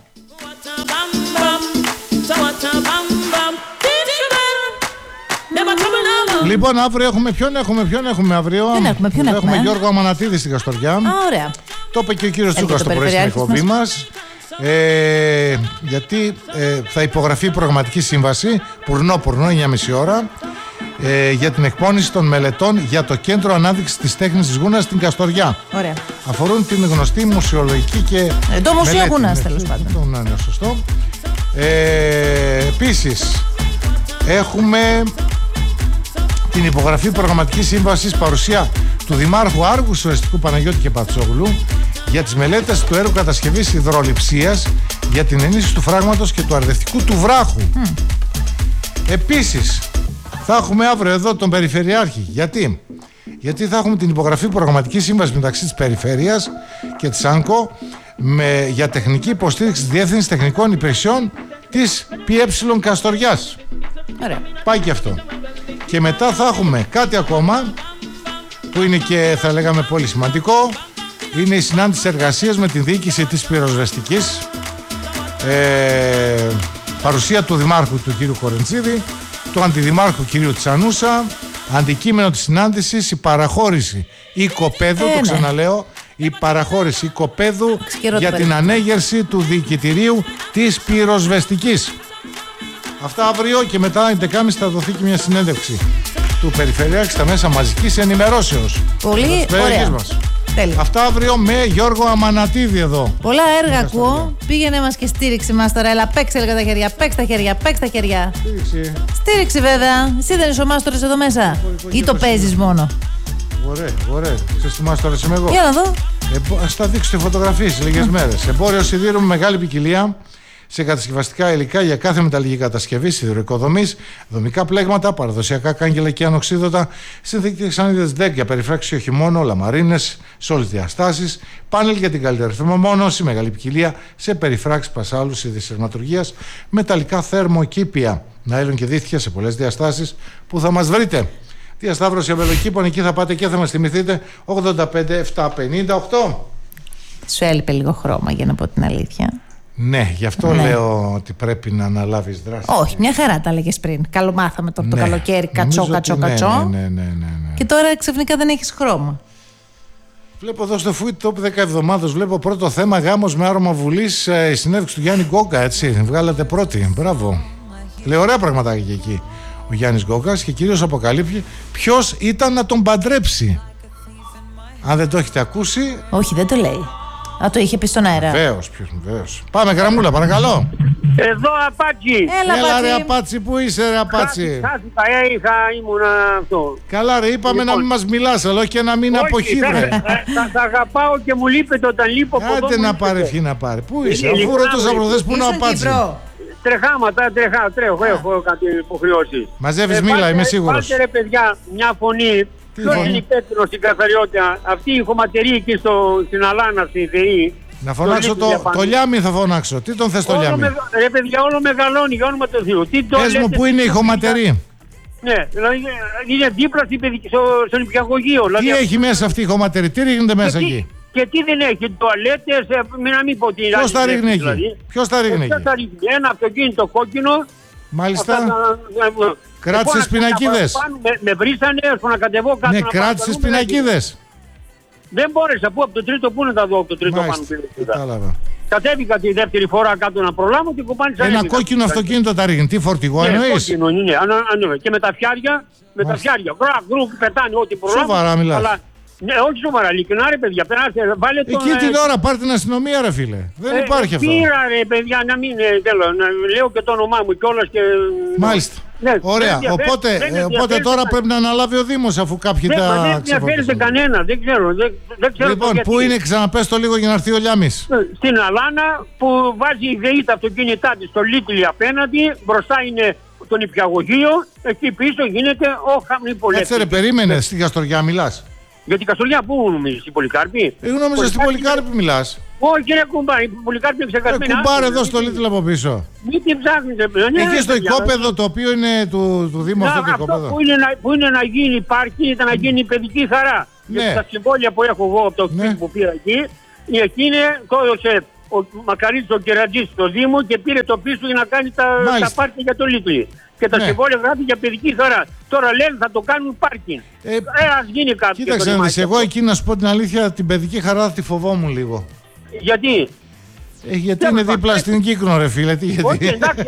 Λοιπόν, αύριο έχουμε ποιον έχουμε αύριο. Έχουμε Γιώργο Αμανατίδη στην Καστοριά. Ωραία. Το είπε και ο κύριος Τσούκας το πρωί στην εκπομπή μας. Γιατί θα υπογραφεί προγραμματική σύμβαση πουρνό 9,5 ώρα για την εκπόνηση των μελετών για το Κέντρο Ανάδειξης της Τέχνης της Γούνας στην Καστοριά. Ωραία. Αφορούν την γνωστή μουσιολογική και το Μουσείο Γούνας, τέλος πάντων. Ναι, σωστό. Επίσης έχουμε την υπογραφή προγραμματικής σύμβασης, παρουσία του Δημάρχου Άργου Σουρεστικού Παναγιώτη και Πατσόγλου για τις μελέτες του έργου κατασκευής υδρολειψίας για την ενίσχυση του φράγματος και του αρδευτικού του βράχου. Επίσης θα έχουμε αύριο εδώ τον Περιφερειάρχη. Γιατί θα έχουμε την υπογραφή προγραμματικής σύμβασης μεταξύ της Περιφέρειας και της ΑΝΚΟ για τεχνική υποστήριξη της Διεύθυνσης Τεχνικών Υπηρεσιών της ΠΕ Καστοριάς. Ωραία. Πάει και αυτό. Και μετά θα έχουμε κάτι ακόμα που είναι και θα λέγαμε πολύ σημαντικό. Είναι η συνάντηση εργασίας με την διοίκηση της πυροσβεστικής, παρουσία του Δημάρχου του κ. Κορεντσίδη, του Αντιδημάρχου κ. Τσανούσα, αντικείμενο της συνάντησης η παραχώρηση οικοπαίδου, το ξαναλέω, η παραχώρηση οικοπαίδου για την ανέγερση του διοικητηρίου της πυροσβεστικής. Αυτά αύριο και μετά 11.30 θα δοθεί και μια συνέντευξη του Περιφερειάρχη στα μέσα μαζικής ενημερώσεως. Πολύ ωραία. Αυτά αύριο με Γιώργο Αμανατίδη εδώ. Πολλά έργα ακούω. Πήγαινε μας και στήριξε μας τώρα. Έλα, παίξε τα χέρια, παίξε τα χέρια. Στήριξη βέβαια. Εσύ δεν είσαι ο μάστορας εδώ μέσα. Ή το παίζεις μόνο? Ωραία. Ξέρεις τι μάστορας είμαι εγώ? Για να δω. Ας τα δείξω στη φωτογραφία σε λίγες μέρες. Εμπόριο σιδήρου με μεγάλη ποικιλία σε κατασκευαστικά υλικά για κάθε μεταλλική κατασκευή, σιδηροοικοδομής, δομικά πλέγματα, παραδοσιακά κάγκελα και ανοξίδωτα, συνθετικές ανίδες ΔΕΚ για περιφράξη όχι μόνο, λαμαρίνες σε όλες τις διαστάσεις, πάνελ για την καλύτερη θερμομόνωση, μεγάλη ποικιλία σε περιφράξεις, πασάλους, είδης ερματουργίας, μεταλλικά θερμοκήπια, νάιλον και δίχτυα σε πολλές διαστάσεις που θα μας βρείτε. Δία Σταύρος Ευελοκήπων, εκεί θα πάτε και θα μας θυμηθείτε. 85-758. Σου έλειπε λίγο χρώμα, για να πω την αλήθεια. Ναι, γι' αυτό λέω ότι πρέπει να αναλάβεις δράση. Όχι, μια χαρά τα έλεγες πριν. Καλομάθαμε το καλοκαίρι, κατσό. Ναι. Και τώρα ξαφνικά δεν έχεις χρώμα. Βλέπω εδώ στο Food Top 10 εβδομάδες, βλέπω πρώτο θέμα γάμος με άρωμα Βουλής, η συνέντευξη του Γιάννη Γκόκα, έτσι. Βγάλατε πρώτη. Μπράβο. Λέει ωραία πραγματάκια και εκεί ο Γιάννης Γκόκας και κυρίως αποκαλύπτει ποιος ήταν να τον παντρέψει. Αν δεν το έχετε ακούσει. Όχι, δεν το λέει. Α, το είχε πει στον αέρα. Βεβαίως. Πάμε, Γραμμούλα, παρακαλώ. Εδώ, Απάτσι. Έλα ρε Απάτσι, πού είσαι ρε Απάτσι? Χάθηκα, ήμουν αυτό. Καλά ρε, είπαμε να μην μας μιλάς, αλλά όχι και να μην αποχύρε. Θα αγαπάω και μου λείπετε όταν λείπω από εδώ. Άντε να πάρει, ευχή να πάρει. Πού είσαι, αφού ρωτώσα προχθές πού είναι ο Απάτσι? Τρεχάματα, τρέχω, έχω κάτι υποχρεώσεις. Μαζεύεις μήλα, είμαι σίγουρος. Πάτε ρε παιδιά μια φωνή. Ποιος είναι υπεύθυνος στην καθαριότητα? Αυτή η χωματερή εκεί στην Αλάνα, στην ΔΕΗ. Να φωνάξω το Λιάμι, θα φωνάξω. Τι τον θες το Λιάμι? Ρε παιδιά, όλο μεγαλώνει, για όνομα του Θεού. Πες μου, πού είναι η χωματερή? Ναι, δηλαδή είναι δίπλα στον νηπιαγωγείο. Τι έχει μέσα αυτή η χωματερή, τι ρίχνεται μέσα εκεί? Και τι δεν έχει, τουαλέτες, να μην πω τι. Ποιος τα ρίχνει εκεί? Ποιος τα ρίχνει εκεί? Ένα αυτοκίνητο κόκκινο. Μάλιστα. Κράτησες πινακίδες? Με βρίσανε, ώστε να κατεβώ κάτω. Ναι, κράτησες πινακίδες? Δεν μπόρεσα, πού από το τρίτο, πού να τα δω από το τρίτο πάνω πινακίδα. Κατάλαβα. Κατέβηκα τη δεύτερη φορά κάτω να προλάβω και κοπάνησα. Ένα κόκκινο αυτοκίνητο τα ρίχνει, τι φορτηγό εννοείς? Ναι, και με τα φιάρια, γκρου, πετάνε ό,τι προλάβω. Σοβαρά μιλάς? Ναι, όχι σοβαρά, ειλικρινά ρε παιδιά, περάστε, βάλε τον... Εκεί την ώρα πάρτε την αστυνομία ρε φίλε, δεν υπάρχει αυτό. Πήρα ρε παιδιά, να μην λέω και το όνομά μου κιόλας και... Μάλιστα, ωραία, οπότε τώρα πρέπει να αναλάβει ο Δήμος αφού κάποιοι τα ξεφορτώσουν. Δεν ενδιαφέρεται κανένα, δεν ξέρω. Λοιπόν, πού είναι, ξαναπες το λίγο για να έρθει ο Λιάμης? Στην Αλάνα που βάζει η ΔΕΗ τα αυτοκίνητά της στο Λίτλι απέναντι, μπροστά είναι το νηπιαγωγείο, εκεί πίσω γίνεται ο χαμνηπολέτης. Κάτσε ρε, περίμενε, στη Καστοριά μιλάς? Για την Καστοριά πού νομίζεις, στην Πολυκάρπη? Εγώ νόμιζα στην Πολυκάρπη μιλάς. Όχι κύριε κουμπάρ, η Πολυκάρπη είναι ξεκασμένη. Κουμπάρ εδώ στο Λίτλ από πίσω. Μην την ψάχνετε. Εκεί στο οικόπεδο το οποίο είναι του Δήμου αυτό το οικόπεδο. Που είναι να γίνει πάρκι, ήταν να γίνει παιδική χαρά. Γιατί τα συμβόλια που έχω εγώ από το σπίτι που πήρα εκεί το έδωσε ο Μακαρίτης ο Κερατζής στο Δήμο και πήρε το πίσω για να κάνει τα πάρκια για το Λίτλι. Και τα συμβόλαια γράφει για παιδική χαρά. Τώρα λένε θα το κάνουν πάρκινγκ. Ας γίνει κάτι. Κοίταξε να δεις, εγώ εκεί να σου πω την αλήθεια, την παιδική χαρά θα τη φοβόμουν λίγο. Γιατί? Γιατί είναι δίπλα στην Κύκνο ρε φίλε. Όχι εντάξει,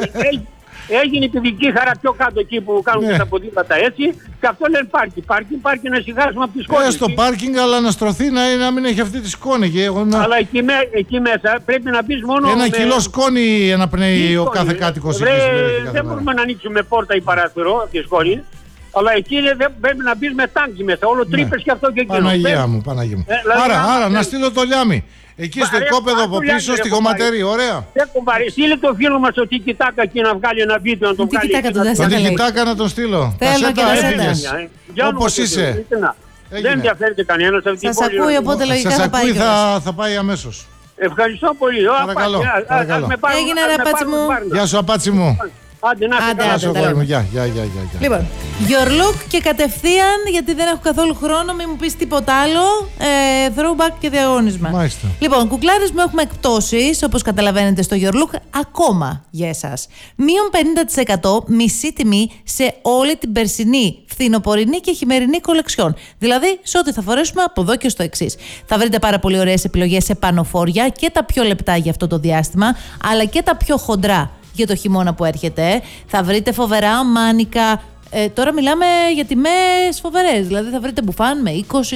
έγινε η παιδική χαρά πιο κάτω εκεί που κάνουν και τα ποδήλατα έτσι. Και αυτό λένε πάρκινγκ να σιγάσουμε από τη σκόνη. Στο πάρκινγκ αλλά να στρωθεί να μην έχει αυτή τη σκόνη. Αλλά εκεί μέσα πρέπει να μπεις μόνο... Ένα κιλό σκόνη αναπνέει ο κάθε κάτοικος. Δεν μπορούμε να ανοίξουμε πόρτα ή παράθυρο από τη σκόνη. Αλλά εκεί πρέπει να μπεις με τάγκη μέσα. Όλο τρύπες και αυτό και εκείνο. Παναγία μου. Άρα να στείλω το Λιάμι. Εκεί στο οικόπεδο από πίσω, στη χωματερή, ωραία. Στείλε το φίλο μας το Τικιτάκα εκεί να βγάλει ένα βίντεο να τον βγάλει. Το Τικιτάκα να τον στείλω. Κασέτα έφυγες. Όπως είσαι. Δεν ενδιαφέρεται κανένας αυτή την πόλη. Σας ακούει, οπότε λογικά θα πάει. Θα πάει αμέσως. Ευχαριστώ πολύ. Παρακαλώ. Έγινε ρε Απάτσι μου. Γεια σου Απάτσι μου. Άντε, γεια. Λοιπόν, your look και κατευθείαν, γιατί δεν έχω καθόλου χρόνο, μην μου πεις τίποτα άλλο. Throwback και διαγώνισμα. Μάλιστα. Λοιπόν, κουκλάρες μου, έχουμε εκπτώσεις, όπως καταλαβαίνετε στο your look, ακόμα για εσάς. Μείον 50% μισή τιμή σε όλη την περσινή, φθινοπορεινή και χειμερινή κολεξιόν. Δηλαδή, σε ό,τι θα φορέσουμε από εδώ και στο εξής. Θα βρείτε πάρα πολύ ωραίες επιλογές σε πανοφόρια και τα πιο λεπτά για αυτό το διάστημα, αλλά και τα πιο χοντρά για το χειμώνα που έρχεται. Θα βρείτε φοβερά μάνικα. Τώρα μιλάμε για τιμές φοβερές. Δηλαδή θα βρείτε μπουφάν με 20,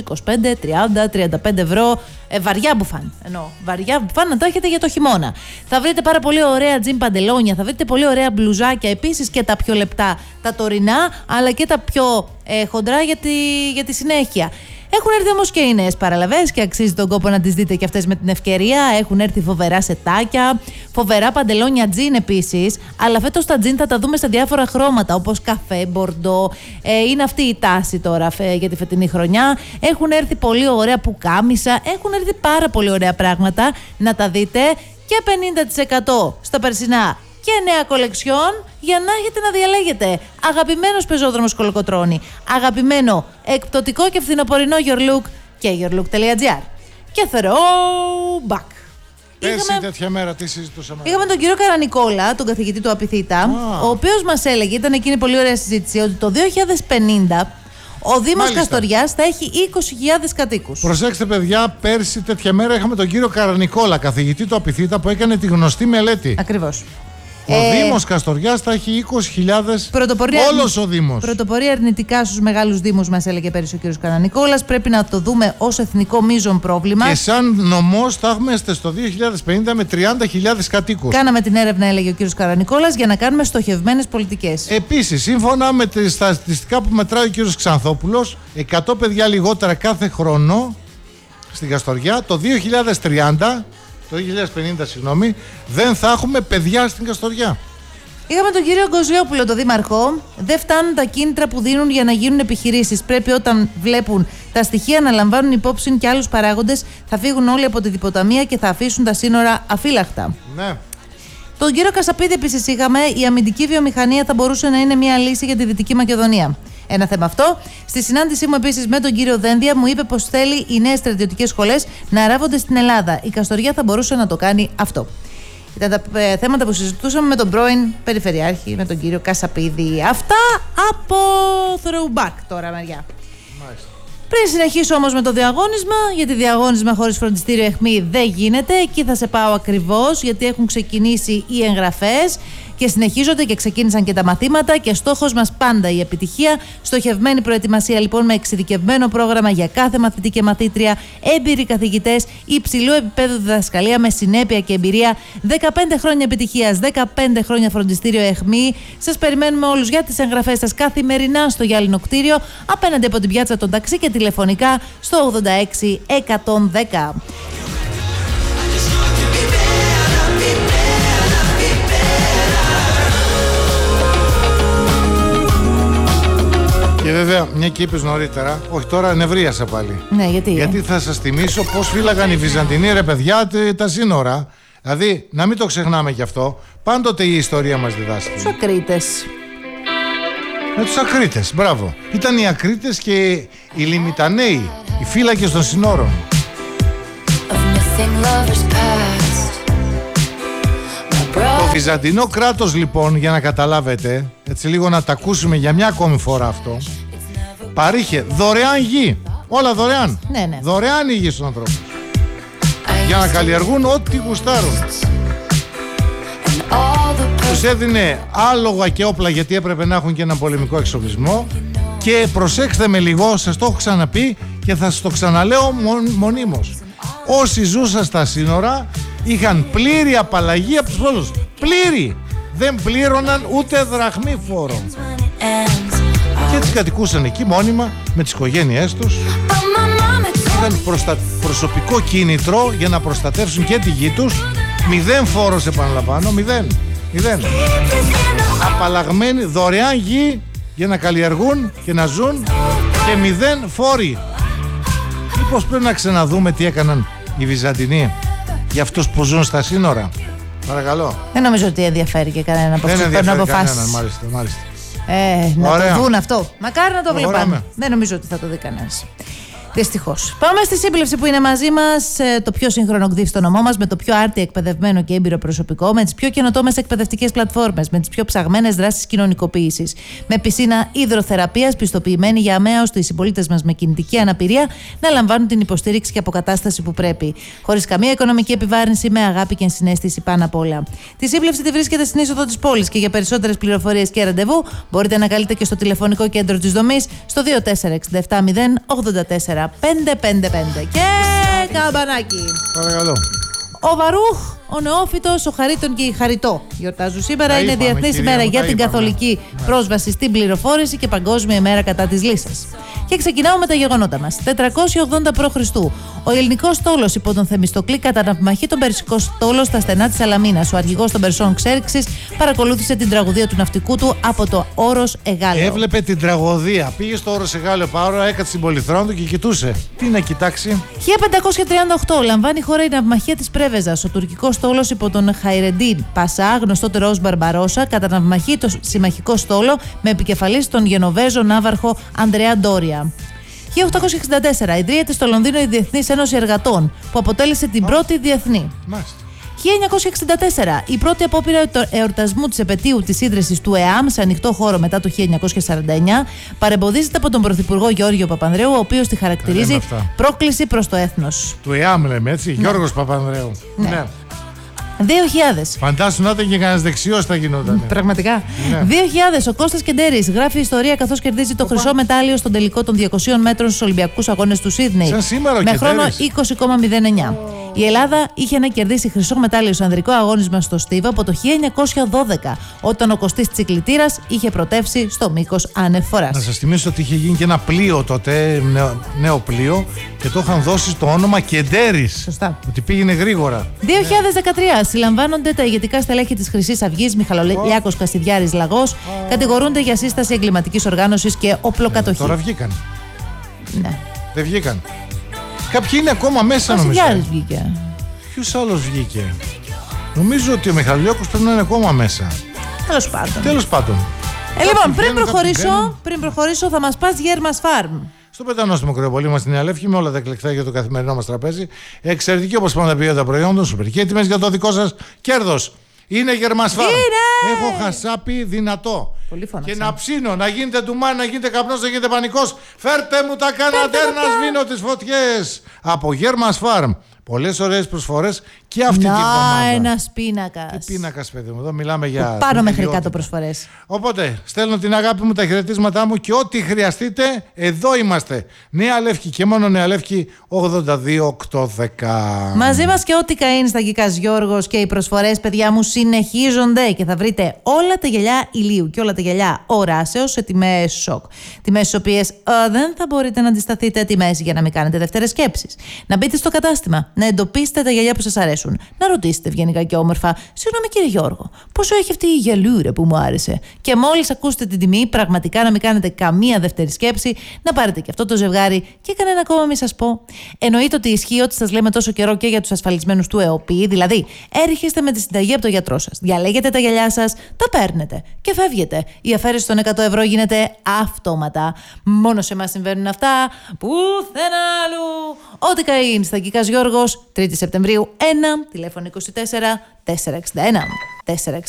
25, 30, 35 ευρώ. Βαριά μπουφάν. Βαριά μπουφάν να τα έχετε για το χειμώνα. Θα βρείτε πάρα πολύ ωραία τζιν παντελόνια. Θα βρείτε πολύ ωραία μπλουζάκια. Επίσης και τα πιο λεπτά τα τωρινά, αλλά και τα πιο χοντρά για τη συνέχεια. Έχουν έρθει όμως και οι νέες παραλαβές και αξίζει τον κόπο να τις δείτε και αυτές με την ευκαιρία. Έχουν έρθει φοβερά σετάκια, φοβερά παντελόνια τζιν επίσης. Αλλά φέτος τα τζιν θα τα δούμε σε διάφορα χρώματα, όπως καφέ, μπορντό. Είναι αυτή η τάση τώρα για τη φετινή χρονιά. Έχουν έρθει πολύ ωραία πουκάμισα. Έχουν έρθει πάρα πολύ ωραία πράγματα να τα δείτε. Και 50% στα περσινά και νέα κολεξιόν για να έχετε να διαλέγετε. Αγαπημένος πεζόδρομος Κολοκοτρώνη, αγαπημένο εκπτωτικό και φθινοπορεινό Your Look και yourlook.gr. Και throwback. Πέρσι τέτοια μέρα τι συζητούσαμε? Είχαμε τον κύριο Καρανικόλα, τον καθηγητή του Απιθύτα, ο οποίος μας έλεγε, ήταν εκείνη πολύ ωραία συζήτηση, ότι το 2050 ο Δήμος Καστοριάς θα έχει 20.000 κατοίκους. Προσέξτε παιδιά, πέρσι τέτοια μέρα είχαμε τον κύριο Καρανικόλα, καθηγητή του Απιθύτα, που έκανε τη γνωστή μελέτη. Ακριβώς. Ο Δήμος Καστοριάς θα έχει 20.000. Όλος ο Δήμος. Πρωτοπορία αρνητικά στους μεγάλους Δήμους, μας έλεγε πέρυσι ο κύριος Καρανικόλας. Πρέπει να το δούμε ως εθνικό μείζον πρόβλημα. Και σαν νομός θα έχουμε στο 2050 με 30.000 κατοίκους. Κάναμε την έρευνα, έλεγε ο κύριος Καρανικόλας, για να κάνουμε στοχευμένες πολιτικές. Επίσης, σύμφωνα με τα στατιστικά που μετράει ο κύριος Ξανθόπουλος, 100 παιδιά λιγότερα κάθε χρόνο στην Καστοριά. Το 2030. Το 2050, συγγνώμη, δεν θα έχουμε παιδιά στην Καστοριά. Είχαμε τον κύριο Γκοζιόπουλο, τον δήμαρχο. Δεν φτάνουν τα κίνητρα που δίνουν για να γίνουν επιχειρήσεις. Πρέπει όταν βλέπουν τα στοιχεία να λαμβάνουν υπόψη και άλλους παράγοντες. Θα φύγουν όλοι από τη διποταμία και θα αφήσουν τα σύνορα αφύλακτα. Ναι. Τον κύριο Κασαπίδη επίσης είχαμε. Η αμυντική βιομηχανία θα μπορούσε να είναι μια λύση για τη Δυτική Μακεδονία. Ένα θέμα αυτό. Στη συνάντησή μου επίσης με τον κύριο Δένδια, μου είπε πως θέλει οι νέες στρατιωτικές σχολές να αράβονται στην Ελλάδα. Η Καστοριά θα μπορούσε να το κάνει αυτό. Ήταν τα θέματα που συζητούσαμε με τον πρώην Περιφερειάρχη, με τον κύριο Κασαπίδη. Αυτά από throwback τώρα, μεριά. Μάλιστα. Πριν συνεχίσω όμως με το διαγώνισμα, γιατί διαγώνισμα χωρίς φροντιστήριο αιχμή δεν γίνεται. Εκεί θα σε πάω ακριβώς, γιατί έχουν ξεκινήσει οι εγγραφές και συνεχίζονται και ξεκίνησαν και τα μαθήματα και στόχος μας πάντα η επιτυχία. Στοχευμένη προετοιμασία λοιπόν με εξειδικευμένο πρόγραμμα για κάθε μαθητή και μαθήτρια, έμπειροι καθηγητές, υψηλού επίπεδου διδασκαλία με συνέπεια και εμπειρία, 15 χρόνια επιτυχίας, 15 χρόνια φροντιστήριο αιχμή. Σας περιμένουμε όλους για τις εγγραφές σας καθημερινά στο γυάλινο κτίριο, απέναντι από την πιάτσα των ταξί και τηλεφωνικά στο 86 110. Και βέβαια, μια και είπες νωρίτερα, όχι τώρα νευρίασα πάλι. Ναι, γιατί θα σας θυμίσω πώς φύλαγαν οι Βυζαντινοί, ρε παιδιά, τα σύνορα. Δηλαδή, να μην το ξεχνάμε κι αυτό. Πάντοτε η ιστορία μας διδάσκει. Τους Ακρίτες. Με τους Ακρίτες, μπράβο. Ήταν οι Ακρίτες και οι Λιμιτανέοι, οι φύλακες των συνόρων. Το Βυζαντινό κράτος λοιπόν, για να καταλάβετε, έτσι λίγο να τα ακούσουμε για μια ακόμη φορά αυτό, παρήχε δωρεάν γη, όλα δωρεάν, ναι. Δωρεάν η γη στους ανθρώπους, για να καλλιεργούν ό,τι γουστάρουν. Τους έδινε άλογα και όπλα, γιατί έπρεπε να έχουν και ένα πολεμικό εξοπλισμό. Και προσέξτε με λίγο, σας το έχω ξαναπεί και θα σας το ξαναλέω μονίμως. Όσοι ζούσαν στα σύνορα είχαν πλήρη απαλλαγή από τους φόρους. Πλήρη! Δεν πλήρωναν ούτε δραχμή φόρο. Και έτσι κατοικούσαν εκεί μόνιμα με τις οικογένειές τους. Είχαν προσωπικό κίνητρο για να προστατεύσουν και τη γη τους. 0 φόρος, επαναλαμβάνω, 0. Απαλλαγμένοι, δωρεάν γη για να καλλιεργούν και να ζουν και 0 φόροι. Μήπως πρέπει να ξαναδούμε τι έκαναν οι Βυζαντινοί για αυτούς που ζουν στα σύνορα? Παρακαλώ. Δεν νομίζω ότι ενδιαφέρει και κανένα από αυτούς που παίρνουν αποφάσεις. Μάλιστα. Να το δουν αυτό. Μακάρι να το βλέπαμε. Δεν νομίζω ότι θα το δει κανένας. Δυστυχώς. Πάμε στη σύμπλευση που είναι μαζί μας, το πιο σύγχρονο ΚΔΙΦ στο νομό μας, με το πιο άρτια εκπαιδευμένο και έμπειρο προσωπικό, με τις πιο καινοτόμες εκπαιδευτικές πλατφόρμες, με τις πιο ψαγμένες δράσεις κοινωνικοποίησης, με πισίνα υδροθεραπείας πιστοποιημένη για αμαία, ώστε οι συμπολίτες μας με κινητική αναπηρία να λαμβάνουν την υποστήριξη και αποκατάσταση που πρέπει. Χωρίς καμία οικονομική επιβάρυνση, με αγάπη και συναίσθηση πάνω απ' όλα. Τη σύμπλευση τη βρίσκεται στην είσοδο της πόλης και για περισσότερες πληροφορίες και ραντεβού μπορείτε να καλείτε και στο τηλεφωνικό κέντρο της δομής στο 2467 084 555 και καμπανάκι. Παρακαλώ. Ο Βαρούχ, ο Νεόφυτος, ο Χαρίτων και η Χαριτό γιορτάζουν σήμερα. Είναι Διεθνής ημέρα για την καθολική πρόσβαση στην πληροφόρηση και Παγκόσμια ημέρα κατά της λύσας. Και ξεκινάω με τα γεγονότα μας. 480 π.Χ. Ο ελληνικός στόλος υπό τον Θεμιστοκλή καταναπμαχεί τον περσικό στόλο στα στενά της Σαλαμίνας. Ο αρχηγός των Περσών Ξέρξης παρακολούθησε την τραγωδία του ναυτικού του από το Όρος Εγάλεο. Έβλεπε την τραγωδία. Πήγε στο Όρος Εγάλεο Πάωρα, έκατσε στην πολυθρόνα του και κοιτούσε. Τι να κοιτάξει. 1538 λαμβάνει η χώρα η ναυμαχία της Πρέβεζας. Ο τουρκικός στόλος υπό τον Χαϊρεντίν Πασά, γνωστότερο ως Μπαρμπαρόσα, καταναυμαχεί το συμμαχικό στόλο με επικεφαλής τον Γενοβέζο ναύαρχο Ανδρέα Ντόρια. 1864 ιδρύεται στο Λονδίνο η Διεθνής Ένωση Εργατών, που αποτέλεσε την πρώτη διεθνή. 1964 η πρώτη απόπειρα εορτασμού της επετείου της ίδρυσης του ΕΑΜ σε ανοιχτό χώρο μετά το 1949 παρεμποδίζεται από τον Πρωθυπουργό Γιώργο Παπανδρέου, ο οποίος τη χαρακτηρίζει πρόκληση προς το έθνος. Του ΕΑΜ λέμε έτσι, Γιώργος Παπανδρέου. Ναι. 2000. Φαντάσου να ήταν και κανένας δεξιός θα γινόταν. Πραγματικά. 2000. Ο Κώστας Κεντέρης γράφει ιστορία καθώς κερδίζει το χρυσό μετάλλιο στον τελικό των 200 μέτρων στους Ολυμπιακούς Αγώνες του Σίδνεϊ. Με χρόνο 20,09. Η Ελλάδα είχε να κερδίσει χρυσό μετάλλιο σε ανδρικό αγώνισμα στο Στίβα από το 1912, όταν ο Κωστής Τσικλητήρας είχε πρωτεύσει στο μήκος ανεφοράς. Να σας θυμίσω ότι είχε γίνει και ένα πλοίο τότε, νέο πλοίο, και το είχαν δώσει το όνομα Κεντέρης. Σωστά. Ότι πήγαινε γρήγορα. 2013. Συλλαμβάνονται τα ηγετικά στελέχη της Χρυσής Αυγής, Μιχαλολιάκος, Κασιδιάρης, Λαγός. Κατηγορούνται για σύσταση εγκληματικής οργάνωσης και οπλοκατοχή. Τώρα βγήκαν. Ναι. Δεν βγήκαν. Κάποιοι είναι ακόμα μέσα, νομίζω. Κασιδιάρης βγήκε. Ποιος άλλος βγήκε? Νομίζω ότι ο Μιχαλολιάκος πρέπει να είναι ακόμα μέσα. Τέλος πάντων. Λοιπόν, πριν προχωρήσω, θα μας πας Γέρμας Φάρμ. Στο πετανόστιμο κρεοπολί μας στην Αλέφκη, με όλα τα εκλεκτά για το καθημερινό μας τραπέζι. Εξαιρετική όπως πάντα ποιότητα προϊόντων, σούπερ και έτοιμες για το δικό σας κέρδος. Είναι Γερμας Φάρμ. Έχω χασάπι δυνατό. Και να ψήνω, να γίνεται ντουμάνι, να γίνεται καπνός, να γίνεται πανικός. Φέρτε μου τα καναντέρ να σβήνω τις φωτιές. Από Γερμας Φάρμ. Πολλές ωραίες προσφορές και αυτή την εβδομάδα. Ένας πίνακας. Τι πίνακας, παιδί μου, εδώ μιλάμε για. Πάνω μέχρι κάτω προσφορές. Οπότε, στέλνω την αγάπη μου, τα χαιρετίσματά μου και ό,τι χρειαστείτε, εδώ είμαστε. Νέα Λεύκη και μόνο Νέα Λεύκη 82-810. Μαζί μας και ό,τι καΐν στα Γκικάς Γιώργος, και οι προσφορές, παιδιά μου, συνεχίζονται και θα βρείτε όλα τα γυαλιά ηλίου και όλα τα γυαλιά οράσεως σε τιμές σοκ. Τιμές στις οποίες δεν θα μπορείτε να αντισταθείτε, τιμές για να μην κάνετε δεύτερες σκέψεις. Να μπείτε στο κατάστημα, να εντοπίσετε τα γυαλιά που σας αρέσουν, να ρωτήσετε ευγενικά και όμορφα: συγγνώμη κύριε Γιώργο, πόσο έχει αυτή η γυαλούρα που μου άρεσε? Και μόλις ακούσετε την τιμή, πραγματικά να μην κάνετε καμία δεύτερη σκέψη, να πάρετε και αυτό το ζευγάρι και κανένα ακόμα μη σας πω. Εννοείται ότι ισχύει ό,τι σας λέμε τόσο καιρό και για τους ασφαλισμένους του ΕΟΠΗ, δηλαδή έρχεστε με τη συνταγή από το γιατρό σας, διαλέγετε τα γυαλιά σας, τα παίρνετε και φεύγετε. Η αφαίρεση των 100 ευρώ γίνεται αυτόματα. Μόνο σε εμάς συμβαίνουν αυτά, πουθενά αλλού. Ό,τι καΐν στα Γκικάς Γιώργος, 3η Σεπτεμβρίου 1, τηλέφωνο 24 461 461.